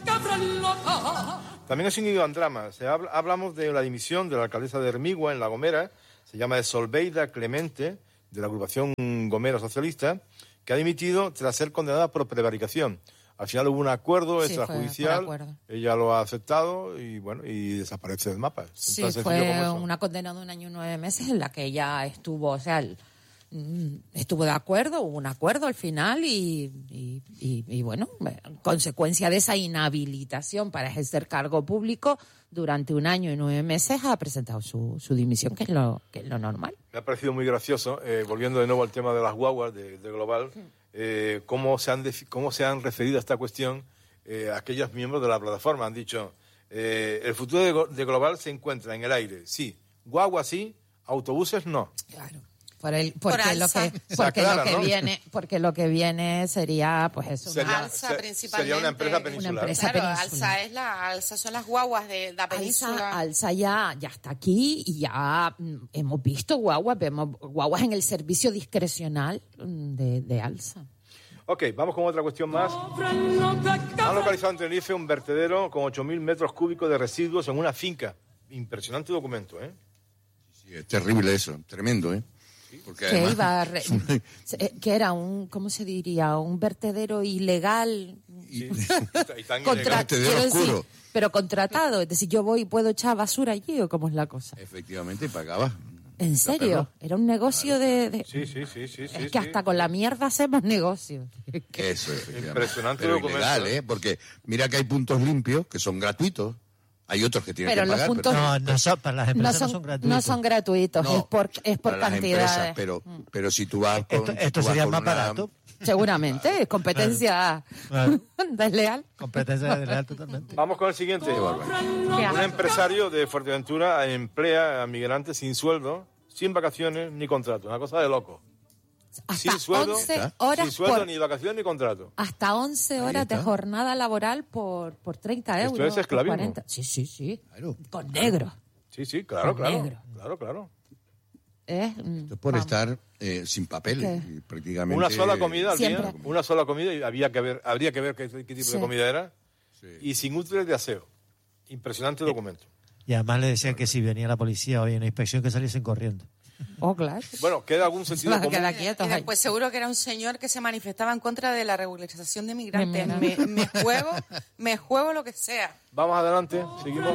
También es un gran drama. Se habla, hablamos de la dimisión de la alcaldesa de Hermigua, en La Gomera. Se llama Solveida Clemente, de la agrupación Gomera Socialista, que ha dimitido tras ser condenada por prevaricación. Al final hubo un acuerdo Sí, extrajudicial, fue por acuerdo. ella lo ha aceptado y bueno, y desaparece del mapa. Sí, Tan sencillo fue como eso. una condena de un año y nueve meses en la que ella estuvo, o sea, el- mm, estuvo de acuerdo, hubo un acuerdo al final y, y, y- y, bueno, en consecuencia de esa inhabilitación para ejercer cargo público durante un año y nueve meses ha presentado su, su dimisión, que es lo, que es lo normal. Me ha parecido muy gracioso, eh, volviendo de nuevo al tema de las guaguas de, de Global, eh, cómo, se han defi- cómo se han referido a esta cuestión eh, aquellos miembros de la plataforma. Han dicho, eh, el futuro de, Go- de Global se encuentra en el aire, sí, guaguas sí, autobuses no. Claro. Por el, porque Por lo alza. que, Se porque aclara, lo que ¿no? viene, porque lo que viene sería, pues eso, una- Sería, Alsa, se- principalmente. sería una empresa Una peninsular. empresa- Claro, península. Alsa es la Alsa son las guaguas de la Alsa, península. Alsa ya, ya está aquí y ya mm, hemos visto guaguas, vemos guaguas en el servicio discrecional mm, de, de Alsa. Ok, vamos con otra cuestión más. Han localizado en Tenerife un vertedero con ocho mil metros cúbicos de residuos en una finca. Impresionante documento, ¿eh? Sí, es terrible eso, tremendo, ¿eh? Porque Que además- iba a re- se- que era un, ¿cómo se diría? Un vertedero ilegal. Sí. Y tan Contra- ilegal. vertedero quiero decir, oscuro. pero contratado. Es decir, yo voy y puedo echar basura allí o cómo es la cosa. Efectivamente, pagaba. ¿En serio? Era un negocio de... de- Sí, sí, sí, sí. es sí, que sí. hasta con la mierda hacemos negocio. Eso, efectivamente. Impresionante Pero documento, ilegal, ¿eh? ¿eh? Porque mira que hay puntos limpios que son gratuitos. Hay otros que tienen Pero que los pagar. puntos- No, no son, para las No empresas no son, son, gratuitos. no son gratuitos, No, es por, es por para las cantidades. empresas, pero, pero si tú vas con... Esto, esto tú vas sería con más una- barato. Seguramente, es competencia Claro. desleal. Competencia de leal totalmente. Vamos con el siguiente. Un empresario de Fuerteventura emplea a migrantes sin sueldo, sin vacaciones ni contrato. Una cosa de loco. Hasta Sin sueldo, once ¿está? horas sin sueldo, por- ni vacaciones ni contrato. hasta once horas de está. jornada laboral por, por treinta Esto euros. es por esclavismo. cuarenta. Sí, sí, sí. Claro. Con negro. Sí, sí, claro, Con claro. negro. Claro, claro. ¿Eh? Mm, Esto es por vamos. estar eh, sin papeles. ¿Qué? Y prácticamente... Una sola comida al Siempre. día. Una sola comida y había que ver, habría que ver qué, qué tipo Sí. de comida era. Sí. Y sin útiles de aseo. Impresionante documento. Y además le decían que si venía la policía hoy en una inspección que saliesen corriendo. Oh, claro. Bueno, queda algún sentido Van a común. quedar quietos Y ahí. después seguro que era un señor que se manifestaba en contra de la regularización de migrantes. De Me, me juego, me juego lo que sea. Vamos adelante, seguimos.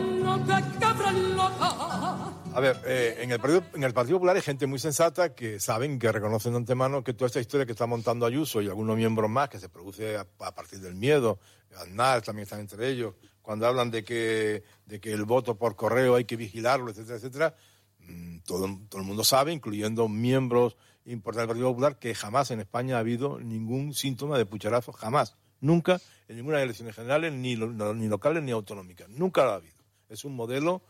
A ver, eh, en, el partido, en el Partido Popular hay gente muy sensata que saben, que reconocen de antemano que toda esta historia que está montando Ayuso y algunos miembros más, que se produce a, a partir del miedo, Aznar también están entre ellos, cuando hablan de que, de que el voto por correo hay que vigilarlo, etcétera, etcétera, mm, todo, todo el mundo sabe, incluyendo miembros importantes del Partido Popular, que jamás en España ha habido ningún síntoma de pucherazo, jamás, nunca, en ninguna elecciones generales, ni, lo- ni locales ni autonómicas, nunca lo ha habido. Es un modelo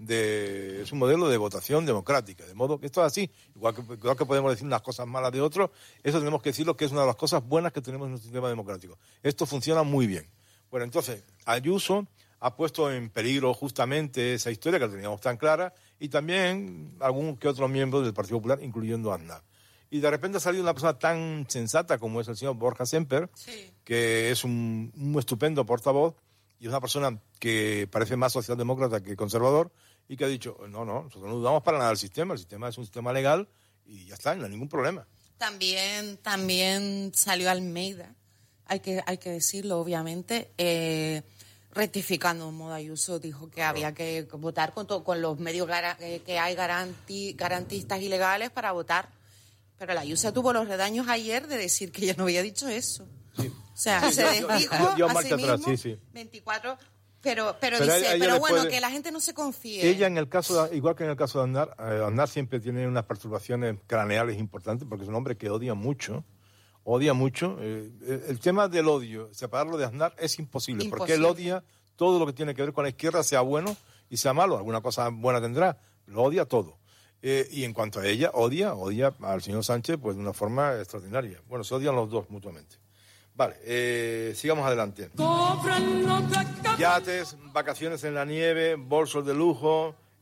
de es un modelo de votación democrática, de modo que esto es así, igual que, igual que podemos decir unas cosas malas de otros, eso tenemos que decirlo que es una de las cosas buenas que tenemos en nuestro sistema democrático. Esto funciona muy bien. Bueno, entonces, Ayuso ha puesto en peligro justamente esa historia que la teníamos tan clara y también algún que otro miembro del Partido Popular, incluyendo a Aznar. Y de repente ha salido una persona tan sensata como es el señor Borja Semper, Sí. que es un, un estupendo portavoz y es una persona que parece más socialdemócrata que conservador y que ha dicho, no, no, nosotros no dudamos para nada del sistema, el sistema es un sistema legal y ya está, no hay ningún problema. También, también salió Almeida, hay que, hay que decirlo, obviamente, eh, rectificando un modo Ayuso, dijo que había que votar con, to- con los medios gara- eh, que hay garanti- garantistas ilegales para votar. Pero la Ayuso tuvo los redaños ayer de decir que ella no había dicho eso. O sea, se dio- desdijo dio- dio a marcha sí atrás, mismo, sí, sí. veinticuatro, pero, pero, Pero a dice, ella pero le bueno, puede- que la gente no se confíe. Ella, en el caso, de- igual que en el caso de Aznar, eh, Aznar siempre tiene unas perturbaciones craneales importantes porque es un hombre que odia mucho, odia mucho. Eh, el, el tema del odio, separarlo de Aznar es imposible, porque él Imposible. odia todo lo que tiene que ver con la izquierda, sea bueno y sea malo. Alguna cosa buena tendrá, lo odia todo. Eh, y en cuanto a ella, odia, odia al señor Sánchez pues de una forma extraordinaria. Bueno, se odian los dos mutuamente. Vale, eh, sigamos adelante. Yates, vacaciones en la nieve, bolsos de lujo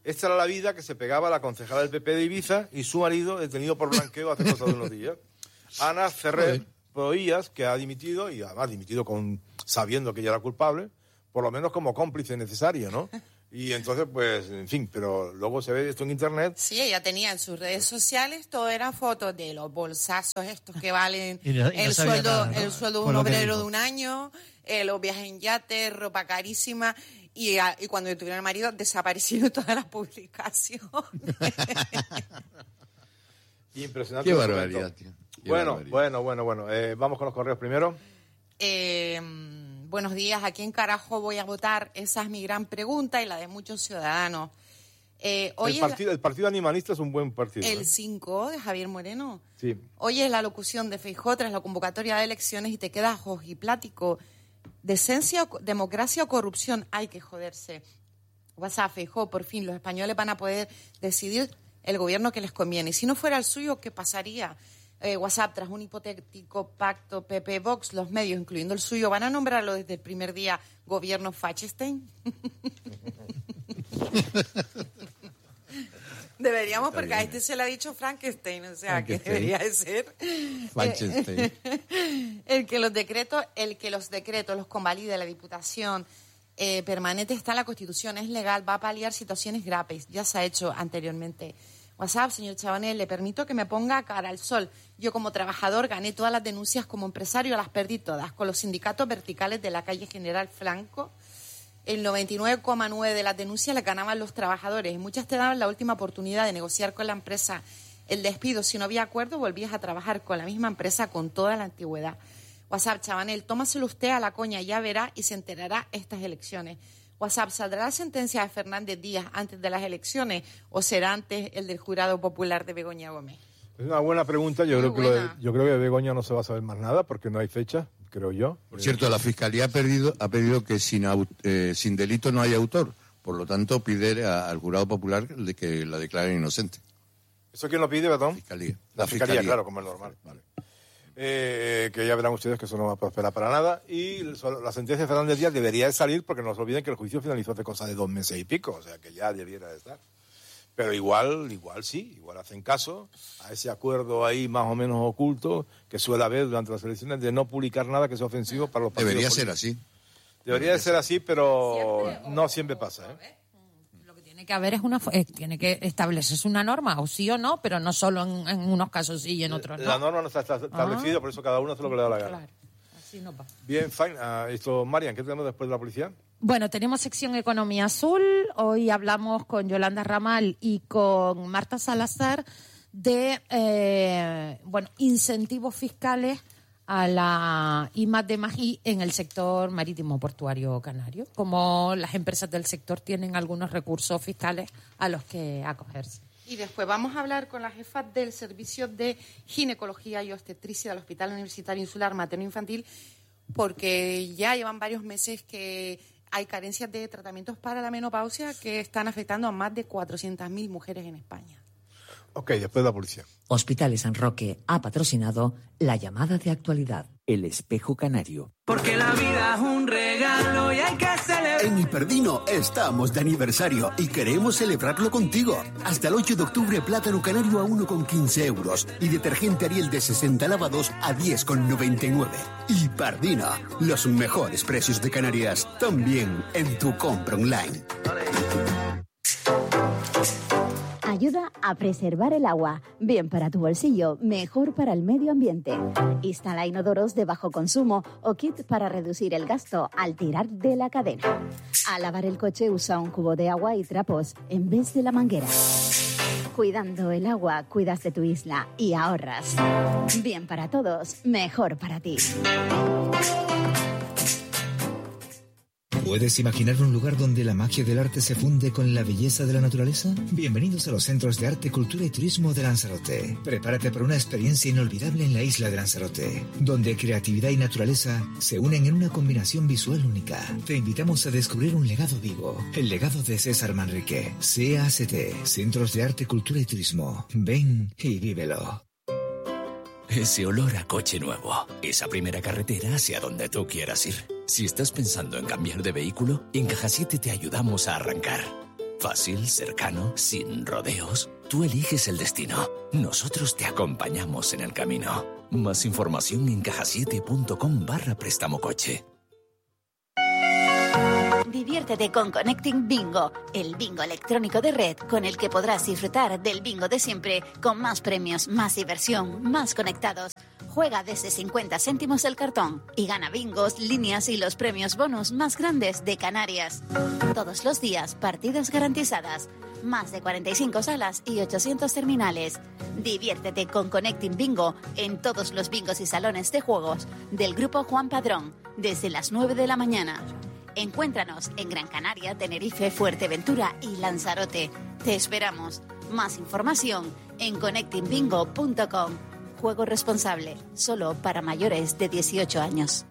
Esta era la vida que se pegaba la concejala del P P de Ibiza y su marido detenido por blanqueo hace cosa de unos días. Ana Ferrer Proías, que ha dimitido, y además dimitido con sabiendo que ella era culpable, por lo menos como cómplice necesario, ¿no? Y entonces, pues, en fin, pero luego se ve esto en internet. Sí, ella tenía en sus redes sociales, todo eran fotos de los bolsazos estos que valen Y no- y no el, sabía sueldo, nada, ¿no? el sueldo de Por un lo que obrero dijo. de un año, eh, los viajes en yate, ropa carísima, y, a- y cuando detuvieron al marido, desaparecieron todas las publicaciones. Impresionante. Qué documento. barbaridad, tío. Qué Bueno, barbaridad. bueno, bueno, bueno. Eh, vamos con los correos primero. Eh, buenos días, ¿a quién carajo voy a votar? Esa es mi gran pregunta y la de muchos ciudadanos. Eh, hoy El es la- partido, el partido Animalista es un buen partido. el ¿eh? cinco de Javier Moreno. Sí. Hoy es la locución de Feijóo tras la convocatoria de elecciones y te quedas ojiplático. Decencia, o- democracia o corrupción, hay que joderse. WhatsApp, Feijóo, por fin los españoles van a poder decidir el gobierno que les conviene. Y si no fuera el suyo, ¿qué pasaría? Eh, WhatsApp, tras un hipotético pacto P P-Vox, los medios, incluyendo el suyo, van a nombrarlo desde el primer día gobierno Fachestein. Deberíamos, porque a este se le ha dicho Frankenstein, o sea, que Frankenstein. debería de ser Frankenstein. el que los decretos, el que los decretos los convalide la Diputación eh, permanente está en la Constitución, es legal, va a paliar situaciones graves, ya se ha hecho anteriormente. WhatsApp, señor Chabanel, le permito que me ponga cara al sol. Yo como trabajador gané todas las denuncias, como empresario las perdí todas, con los sindicatos verticales de la calle General Franco. El noventa y nueve coma nueve por ciento de las denuncias las ganaban los trabajadores. Muchas te daban la última oportunidad de negociar con la empresa el despido. Si no había acuerdo, volvías a trabajar con la misma empresa con toda la antigüedad. WhatsApp, Chabanel, tómaselo usted a la coña, ya verá y se enterará estas elecciones. WhatsApp, ¿saldrá la sentencia de Fernández Díaz antes de las elecciones o será antes el del jurado popular de Begoña Gómez? Es una buena pregunta. Yo Muy creo, que lo de, buena. yo creo que de Begoña no se va a saber más nada porque no hay fecha, creo yo. Por cierto, la Fiscalía ha pedido, ha pedido que sin, au- eh, sin delito no haya autor. Por lo tanto, pide a- al jurado popular de que la declaren inocente. ¿Eso quién lo pide, Betón? Fiscalía. La, fiscalía, claro, como es normal. Vale. Eh, que ya verán ustedes que eso no va a prosperar para nada. Y la sentencia de Fernández Díaz debería de salir porque no se olviden que el juicio finalizó hace cosa de dos meses y pico, o sea que ya debiera de estar. Pero igual, igual sí, igual hacen caso a ese acuerdo ahí más o menos oculto que suele haber durante las elecciones de no publicar nada que sea ofensivo para los partidos Debería ser políticos. así. Debería de ser así, pero no siempre pasa, ¿eh? Lo que tiene que haber es una, eh, tiene que establecerse una norma, o sí o no, pero no solo en, en unos casos sí y en otros no. La norma no está establecida, por eso cada uno hace lo que le da la gana. Claro, así no va. Bien, fine. Ah, esto, Marian, ¿qué tenemos después de la policía? Bueno, tenemos sección Economía Azul. Hoy hablamos con Yolanda Ramal y con Marta Salazar de eh, bueno, incentivos fiscales a la I más D más I en el sector marítimo portuario canario, como las empresas del sector tienen algunos recursos fiscales a los que acogerse. Y después vamos a hablar con la jefa del Servicio de Ginecología y Obstetricia del Hospital Universitario Insular Materno Infantil, porque ya llevan varios meses que hay carencias de tratamientos para la menopausia que están afectando a más de cuatrocientas mil mujeres en España. Ok, después de la policía. Hospitales San Roque ha patrocinado la llamada de actualidad, El Espejo Canario. Porque la vida es un regalo y hay que celebrar. En Hiperdino estamos de aniversario y queremos celebrarlo contigo. Hasta el ocho de octubre, plátano canario a uno con quince euros y detergente Ariel de sesenta lavados a diez con noventa y nueve. Hiperdino, los mejores precios de Canarias, también en tu compra online. Ayuda a preservar el agua. Bien para tu bolsillo, mejor para el medio ambiente. Instala inodoros de bajo consumo o kit para reducir el gasto al tirar de la cadena. Al lavar el coche usa un cubo de agua y trapos en vez de la manguera. Cuidando el agua, cuidas de tu isla y ahorras. Bien para todos, mejor para ti. ¿Puedes imaginar un lugar donde la magia del arte se funde con la belleza de la naturaleza? Bienvenidos a los Centros de Arte, Cultura y Turismo de Lanzarote. Prepárate para una experiencia inolvidable en la isla de Lanzarote, donde creatividad y naturaleza se unen en una combinación visual única. Te invitamos a descubrir un legado vivo, el legado de César Manrique. C A C T, Centros de Arte, Cultura y Turismo. Ven y vívelo. Ese olor a coche nuevo, esa primera carretera hacia donde tú quieras ir. Si estás pensando en cambiar de vehículo, en Caja siete te ayudamos a arrancar. Fácil, cercano, sin rodeos. Tú eliges el destino. Nosotros te acompañamos en el camino. Más información en cajasiete.com barra préstamo coche. Diviértete con Connecting Bingo, el bingo electrónico de red con el que podrás disfrutar del bingo de siempre, con más premios, más diversión, más conectados. Juega desde cincuenta céntimos el cartón y gana bingos, líneas y los premios bonus más grandes de Canarias. Todos los días, partidas garantizadas. Más de cuarenta y cinco salas y ochocientos terminales. Diviértete con Connecting Bingo en todos los bingos y salones de juegos del Grupo Juan Padrón, desde las nueve de la mañana. Encuéntranos en Gran Canaria, Tenerife, Fuerteventura y Lanzarote. Te esperamos. Más información en connecting bingo punto com. Juego responsable, solo para mayores de dieciocho años.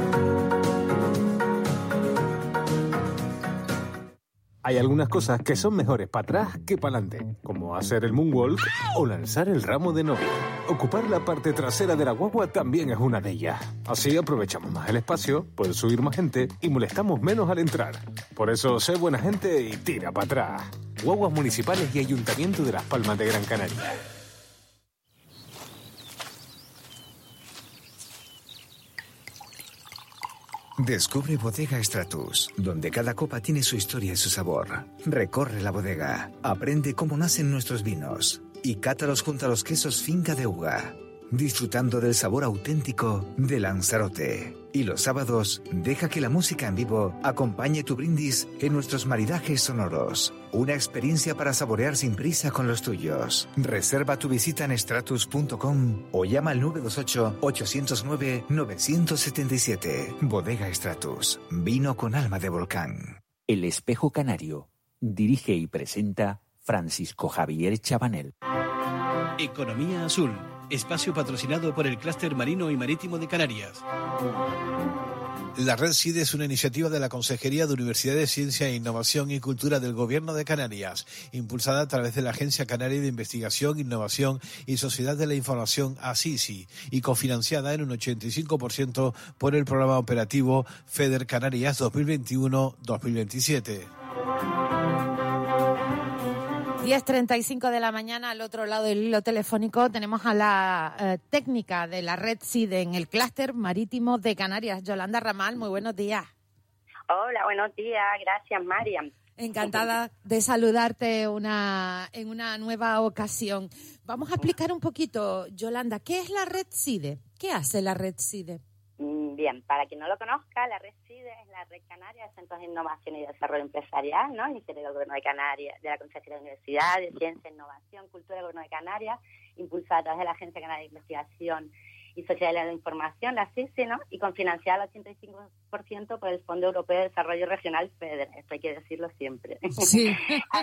Hay algunas cosas que son mejores para atrás que para adelante, como hacer el moonwalk o lanzar el ramo de novia. Ocupar la parte trasera de la guagua también es una de ellas. Así aprovechamos más el espacio, puede subir más gente y molestamos menos al entrar. Por eso, sé buena gente y tira para atrás. Guaguas municipales y Ayuntamiento de Las Palmas de Gran Canaria. Descubre Bodega Stratus, donde cada copa tiene su historia y su sabor. Recorre la bodega, aprende cómo nacen nuestros vinos y cátalos junto a los quesos Finca de Uga, disfrutando del sabor auténtico de Lanzarote. Y los sábados, deja que la música en vivo acompañe tu brindis en nuestros maridajes sonoros. Una experiencia para saborear sin prisa con los tuyos. Reserva tu visita en stratus punto com o llama al nueve dos ocho, ocho cero nueve, nueve siete siete. Bodega Stratus, vino con alma de volcán. El Espejo Canario. Dirige y presenta Francisco Javier Chabanel. Economía Azul. Espacio patrocinado por el Clúster Marino y Marítimo de Canarias. La Red C I D E es una iniciativa de la Consejería de Universidades, Ciencia, Innovación y Cultura del Gobierno de Canarias, impulsada a través de la Agencia Canaria de Investigación, Innovación y Sociedad de la Información, ACICI, y cofinanciada en un ochenta y cinco por ciento por el Programa Operativo FEDER Canarias dos mil veintiuno dos mil veintisiete. diez treinta y cinco de la mañana, al otro lado del hilo telefónico tenemos a la eh, técnica de la Red C I D E en el Clúster Marítimo de Canarias, Yolanda Ramal. Muy buenos días. Hola, buenos días. Gracias, Mariam. Encantada de saludarte una, en una nueva ocasión. Vamos a explicar un poquito, Yolanda, ¿qué es la Red C I D E? ¿Qué hace la Red C I D E? Bien, para quien no lo conozca, la Red C I D E es la Red Canaria de Centros de Innovación y Desarrollo Empresarial, ¿no? Iniciativa del Gobierno de Canarias, de la Consejería de Universidades, Ciencia, Innovación, Cultura del Gobierno de Canarias, impulsada a través de la Agencia Canaria de Investigación y Sociedad de la Información, la C I C I, ¿no? Y confinanciada al ochenta y cinco por ciento por el Fondo Europeo de Desarrollo Regional FEDER. Esto hay que decirlo siempre. Sí.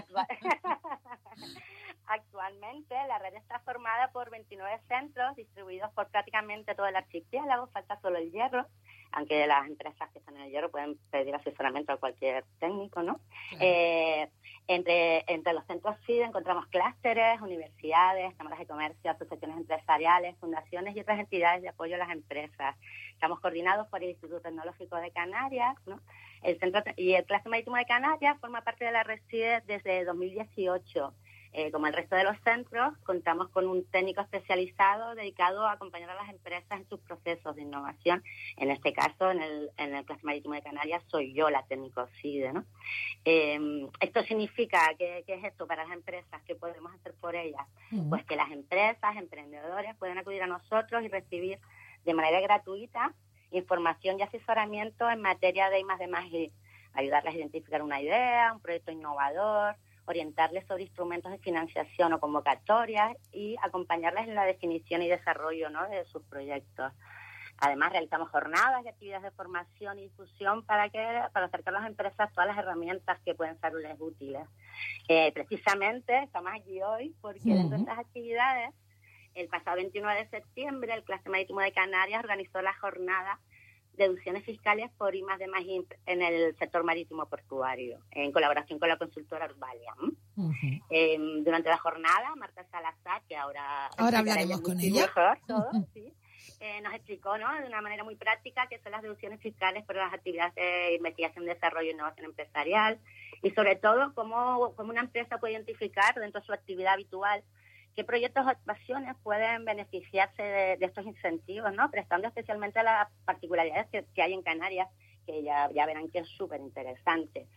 Actualmente la red está formada por veintinueve centros distribuidos por prácticamente todo el archipiélago, falta solo el Hierro, aunque las empresas que están en el Hierro pueden pedir asesoramiento a cualquier técnico, ¿no? Claro. Eh, entre, entre los centros C I D E encontramos clústeres, universidades, cámaras de comercio, asociaciones empresariales, fundaciones y otras entidades de apoyo a las empresas. Estamos coordinados por el Instituto Tecnológico de Canarias, ¿no? El centro y el Clúster Marítimo de Canarias forma parte de la red C I D E desde dos mil dieciocho. Eh, como el resto de los centros, contamos con un técnico especializado dedicado a acompañar a las empresas en sus procesos de innovación. En este caso, en el, en el Clúster Marítimo de Canarias, soy yo la técnico C I D E, ¿no? Eh, esto significa, ¿qué, ¿qué es esto para las empresas? ¿Qué podemos hacer por ellas? Uh-huh. Pues que las empresas, emprendedores, pueden acudir a nosotros y recibir de manera gratuita información y asesoramiento en materia de I más D más I, ayudarles a identificar una idea, un proyecto innovador, orientarles sobre instrumentos de financiación o convocatorias y acompañarles en la definición y desarrollo, ¿no?, de sus proyectos. Además, realizamos jornadas y actividades de formación y difusión para que para acercar a las empresas todas las herramientas que pueden serles útiles. Eh, precisamente, estamos aquí hoy porque uh-huh. dentro de estas actividades, el pasado veintinueve de septiembre, el Clúster Marítimo de Canarias organizó la jornada deducciones fiscales por I más D más I en el sector marítimo portuario, en colaboración con la consultora Urbalia. Uh-huh. Eh, durante la jornada, Marta Salazar, que ahora... Ahora hablaremos con ella. Mejor, todo, uh-huh. sí, eh, nos explicó, ¿no?, de una manera muy práctica qué son las deducciones fiscales por las actividades de investigación, desarrollo e innovación empresarial, y sobre todo cómo, cómo una empresa puede identificar dentro de su actividad habitual qué proyectos o actuaciones pueden beneficiarse de, de estos incentivos, ¿no?, prestando especialmente a las particularidades que, que hay en Canarias, que ya, ya verán que es súper interesante.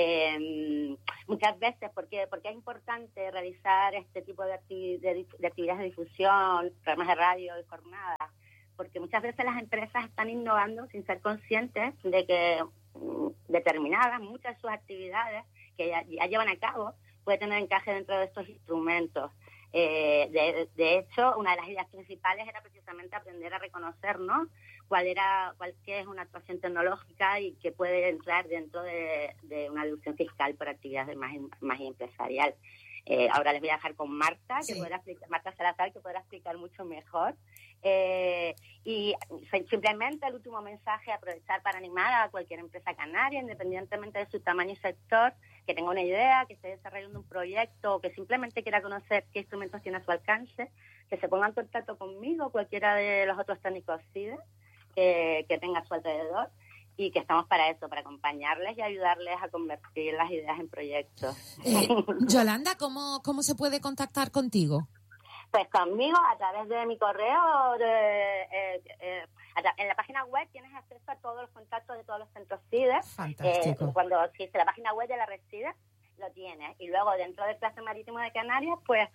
Eh, muchas veces, ¿por qué? Porque es importante realizar este tipo de, acti- de, de actividades de difusión, programas de radio y jornadas, porque muchas veces las empresas están innovando sin ser conscientes de que mm, determinadas, muchas de sus actividades que ya, ya llevan a cabo, puede tener encaje dentro de estos instrumentos. Eh, de, de hecho, una de las ideas principales era precisamente aprender a reconocer, ¿no?, cuál era, cuál qué es una actuación tecnológica y que puede entrar dentro de, de una deducción fiscal por actividades más, más empresarial. Eh, ahora les voy a dejar con Marta, que sí. podrá explicar, Marta Salazar, que podrá explicar mucho mejor. Eh, y simplemente el último mensaje, aprovechar para animar a cualquier empresa canaria, independientemente de su tamaño y sector, que tenga una idea, que esté desarrollando un proyecto o que simplemente quiera conocer qué instrumentos tiene a su alcance, que se ponga en contacto conmigo, cualquiera de los otros técnicos C I D E que, que tenga a su alrededor, y que estamos para eso, para acompañarles y ayudarles a convertir las ideas en proyectos. Eh, Yolanda, ¿cómo, ¿cómo se puede contactar contigo? Pues conmigo a través de mi correo, de, eh, eh, en la página web tienes acceso a todos los contactos de todos los centros C I D E. Fantástico. Eh, cuando si la página web de la red C I D E lo tienes. Y luego dentro del Clúster Marítimo de Canarias, pues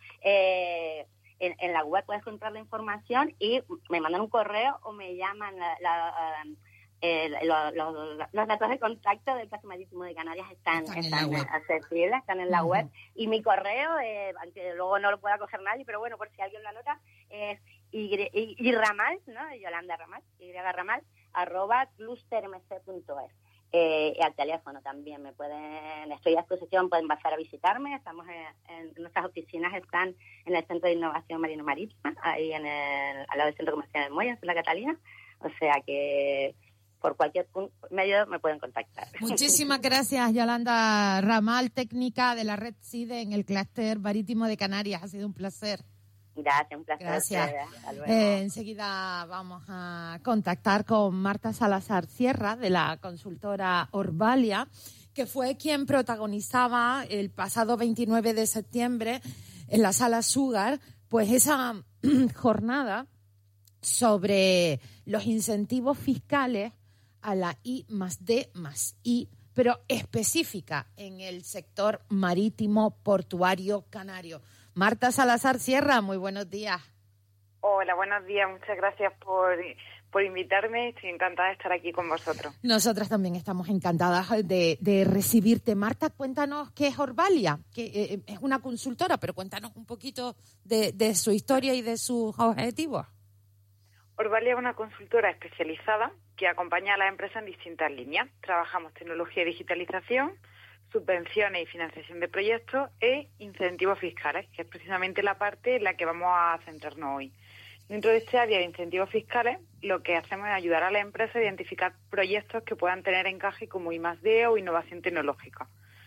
eh, en, en la web puedes encontrar la información y me mandan un correo o me llaman la... la Eh, lo, lo, los datos de contacto del Clúster Marítimo de Canarias están, están, están accesibles, están en la uh-huh. web. Y mi correo, eh, aunque luego no lo pueda coger nadie, pero bueno, por si alguien lo anota, es y, y, y Ramal, ¿no? Yolanda Ramal, Y Ramal, arroba clustermc punto es. Eh, y al teléfono también me pueden, estoy a disposición, pueden pasar a visitarme. Estamos en, en nuestras oficinas están en el Centro de Innovación Marino Marítima, ahí en el, al lado del Centro Comercial del Muelle, en Santa Catalina. O sea que por cualquier medio me pueden contactar. Muchísimas gracias, Yolanda Ramal, técnica de la red C I D E en el Clúster Marítimo de Canarias. Ha sido un placer. Gracias, un placer. Gracias. Eh, enseguida vamos a contactar con Marta Salazar Sierra, de la consultora Orbalia, que fue quien protagonizaba el pasado veintinueve de septiembre en la Sala Sugar, pues esa jornada sobre los incentivos fiscales a la I más D más I, pero específica en el sector marítimo portuario canario. Marta Salazar Sierra, muy buenos días. Hola, buenos días. Muchas gracias por, por invitarme. Estoy encantada de estar aquí con vosotros. Nosotras también estamos encantadas de, de recibirte. Marta, cuéntanos qué es Orbalia, que eh, es una consultora, pero cuéntanos un poquito de, de su historia y de sus objetivos. Orbalia es una consultora especializada que acompaña a las empresas en distintas líneas. Trabajamos tecnología y digitalización, subvenciones y financiación de proyectos e incentivos fiscales, que es precisamente la parte en la que vamos a centrarnos hoy. Dentro de este área de incentivos fiscales, lo que hacemos es ayudar a las empresas a identificar proyectos que puedan tener encaje como I más D o innovación tecnológica.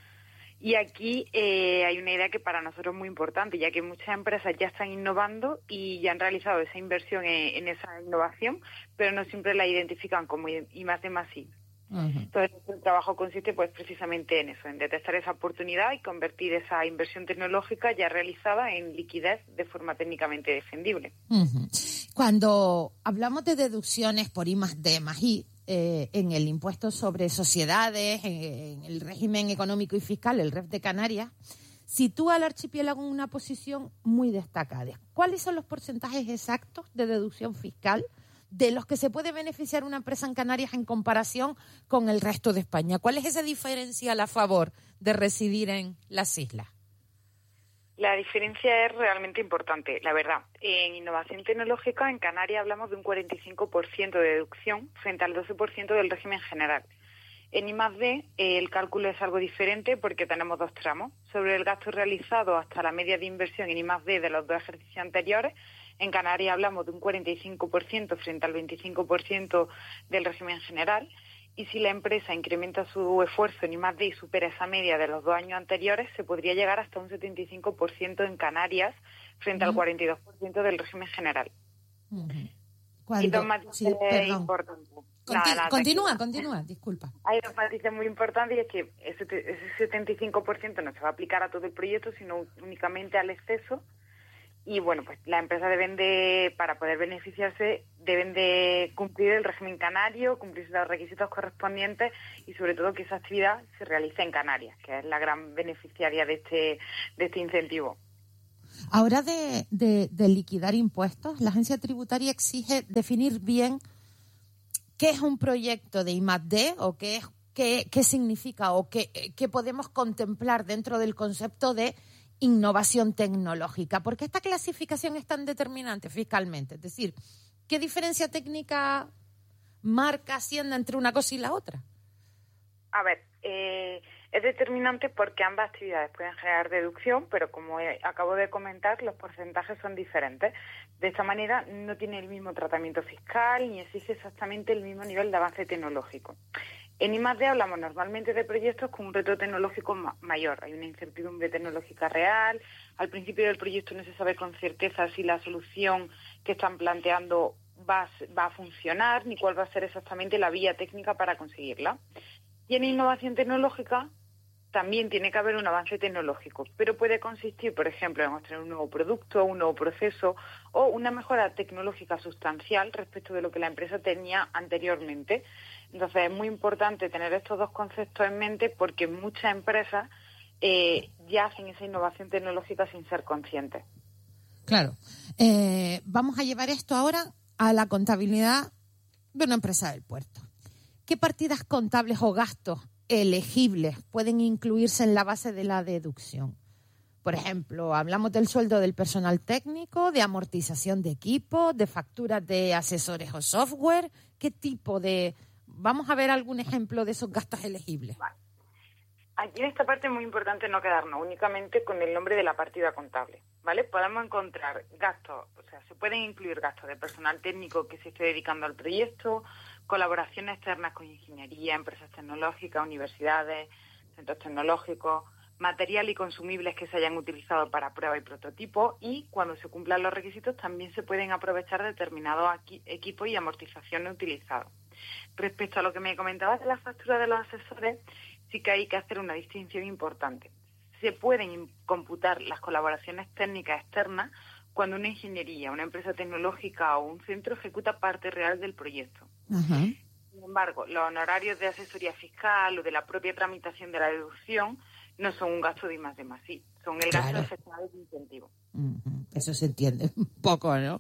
Y aquí eh, hay una idea que para nosotros es muy importante, ya que muchas empresas ya están innovando y ya han realizado esa inversión en, en esa innovación, pero no siempre la identifican como I más D más I. Uh-huh. Entonces, el trabajo consiste pues precisamente en eso, en detectar esa oportunidad y convertir esa inversión tecnológica ya realizada en liquidez de forma técnicamente defendible. Uh-huh. Cuando hablamos de deducciones por I más D más I, Eh, en el impuesto sobre sociedades, en, en el régimen económico y fiscal, el R E F de Canarias, sitúa al archipiélago en una posición muy destacada. ¿Cuáles son los porcentajes exactos de deducción fiscal de los que se puede beneficiar una empresa en Canarias en comparación con el resto de España? ¿Cuál es ese diferencial a favor de residir en las islas? La diferencia es realmente importante, la verdad. En innovación tecnológica, en Canarias hablamos de un cuarenta y cinco por ciento de deducción frente al doce por ciento del régimen general. En I más D, eh, el cálculo es algo diferente porque tenemos dos tramos. Sobre el gasto realizado hasta la media de inversión en I más D de los dos ejercicios anteriores, en Canarias hablamos de un cuarenta y cinco por ciento frente al veinticinco por ciento del régimen general. Y si la empresa incrementa su esfuerzo en I más D y supera esa media de los dos años anteriores, se podría llegar hasta un setenta y cinco por ciento en Canarias frente uh-huh. al cuarenta y dos por ciento del régimen general. Uh-huh. Cuando, y dos matices sí, perdón. importantes. Conti- Nada, nada, continúa, tranquila. continúa, disculpa. Hay dos matices muy importantes y es que ese, ese setenta y cinco por ciento no se va a aplicar a todo el proyecto, sino únicamente al exceso. Y bueno, pues las empresas deben de, para poder beneficiarse, deben de cumplir el régimen canario, cumplir los requisitos correspondientes y sobre todo que esa actividad se realice en Canarias, que es la gran beneficiaria de este, de este incentivo. Ahora de, de, de liquidar impuestos, la agencia tributaria exige definir bien qué es un proyecto de I más D o qué, es, qué, qué significa o qué, qué podemos contemplar dentro del concepto de innovación tecnológica. ¿Por qué esta clasificación es tan determinante fiscalmente? Es decir, ¿qué diferencia técnica marca Hacienda entre una cosa y la otra? A ver, eh, es determinante porque ambas actividades pueden generar deducción, pero como he, acabo de comentar, los porcentajes son diferentes. De esta manera no tiene el mismo tratamiento fiscal ni exige exactamente el mismo nivel de avance tecnológico. En I más D hablamos normalmente de proyectos con un reto tecnológico ma- mayor. Hay una incertidumbre tecnológica real. Al principio del proyecto no se sabe con certeza si la solución que están planteando va a, va a funcionar ni cuál va a ser exactamente la vía técnica para conseguirla. Y en innovación tecnológica también tiene que haber un avance tecnológico, pero puede consistir, por ejemplo, en obtener un nuevo producto, un nuevo proceso o una mejora tecnológica sustancial respecto de lo que la empresa tenía anteriormente. Entonces es muy importante tener estos dos conceptos en mente porque muchas empresas eh, ya hacen esa innovación tecnológica sin ser conscientes. Claro. Eh, vamos a llevar esto ahora a la contabilidad de una empresa del puerto. ¿Qué partidas contables o gastos elegibles pueden incluirse en la base de la deducción? Por ejemplo, hablamos del sueldo del personal técnico, de amortización de equipos, de facturas de asesores o software. ¿Qué tipo de...? Vamos a ver algún ejemplo de esos gastos elegibles. Vale. Aquí en esta parte es muy importante no quedarnos únicamente con el nombre de la partida contable, ¿vale? Podemos encontrar gastos, o sea, se pueden incluir gastos de personal técnico que se esté dedicando al proyecto, colaboraciones externas con ingeniería, empresas tecnológicas, universidades, centros tecnológicos, material y consumibles que se hayan utilizado para prueba y prototipo y cuando se cumplan los requisitos también se pueden aprovechar determinados aquí, equipos y amortizaciones utilizados. Respecto a lo que me comentabas de la factura de los asesores, sí que hay que hacer una distinción importante. Se pueden computar las colaboraciones técnicas externas cuando una ingeniería, una empresa tecnológica o un centro ejecuta parte real del proyecto. Ajá. Sin embargo, los honorarios de asesoría fiscal o de la propia tramitación de la deducción no son un gasto de I más D más I, son el Claro. gasto efectivo de incentivo. Uh-huh. Eso se entiende un poco, ¿no?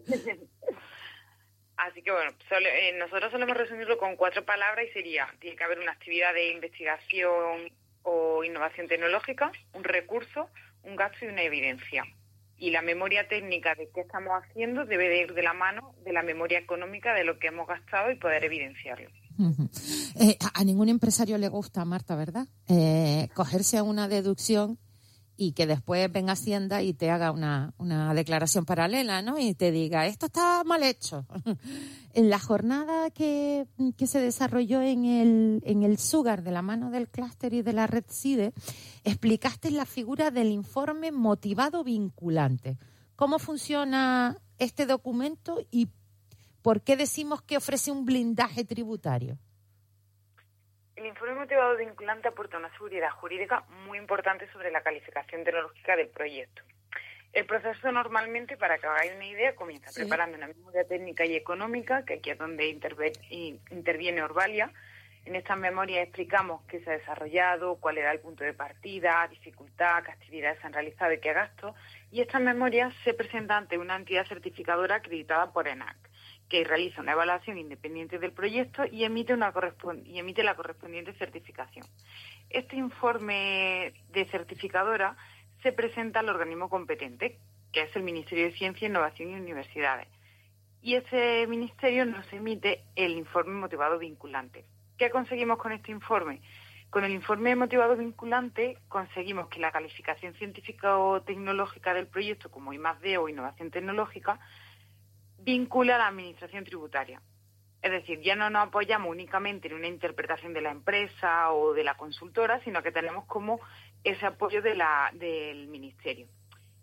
Así que bueno, solo, eh, nosotros solemos resumirlo con cuatro palabras y sería, tiene que haber una actividad de investigación o innovación tecnológica, un recurso, un gasto y una evidencia. Y la memoria técnica de qué estamos haciendo debe de ir de la mano de la memoria económica de lo que hemos gastado y poder evidenciarlo. Uh-huh. Eh, a, a ningún empresario le gusta, Marta, ¿verdad? Eh, cogerse a una deducción y que después venga Hacienda y te haga una, una declaración paralela, ¿no? Y te diga, esto está mal hecho. En la jornada que, que se desarrolló en el, en el SUGAR, de la mano del clúster y de la red CIDE, explicaste la figura del informe motivado vinculante. ¿Cómo funciona este documento y por qué decimos que ofrece un blindaje tributario? El informe motivado vinculante aporta una seguridad jurídica muy importante sobre la calificación tecnológica del proyecto. El proceso normalmente, para que hagáis una idea, comienza sí. preparando una memoria técnica y económica, que aquí es donde interve- interviene Orbalia. En estas memorias explicamos qué se ha desarrollado, cuál era el punto de partida, dificultad, qué actividades se han realizado y qué gastos. Y estas memorias se presentan ante una entidad certificadora acreditada por ENAC, que realiza una evaluación independiente del proyecto y emite, una correspond- y emite la correspondiente certificación. Este informe de certificadora se presenta al organismo competente, que es el Ministerio de Ciencia, Innovación y Universidades. Y ese ministerio nos emite el informe motivado vinculante. ¿Qué conseguimos con este informe? Con el informe motivado vinculante conseguimos que la calificación científica o tecnológica del proyecto, como I más D o innovación tecnológica, vincula a la administración tributaria. Es decir, ya no nos apoyamos únicamente en una interpretación de la empresa o de la consultora, sino que tenemos como ese apoyo de la, del ministerio.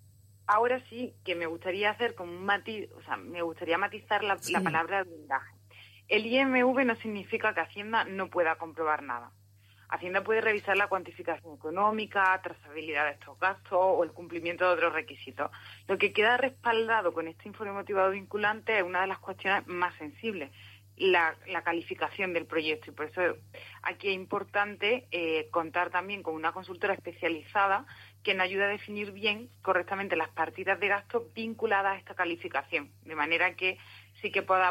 ahora sí que me gustaría hacer como un matiz, o sea, me gustaría matizar la, Sí. la palabra blindaje. El I M V no significa que Hacienda no pueda comprobar nada. Hacienda puede revisar la cuantificación económica, trazabilidad de estos gastos o el cumplimiento de otros requisitos. Lo que queda respaldado con este informe motivado vinculante es una de las cuestiones más sensibles, la, la calificación del proyecto. Y por eso aquí es importante eh, contar también con una consultora especializada que nos ayude a definir bien, correctamente, las partidas de gastos vinculadas a esta calificación, de manera que sí que podamos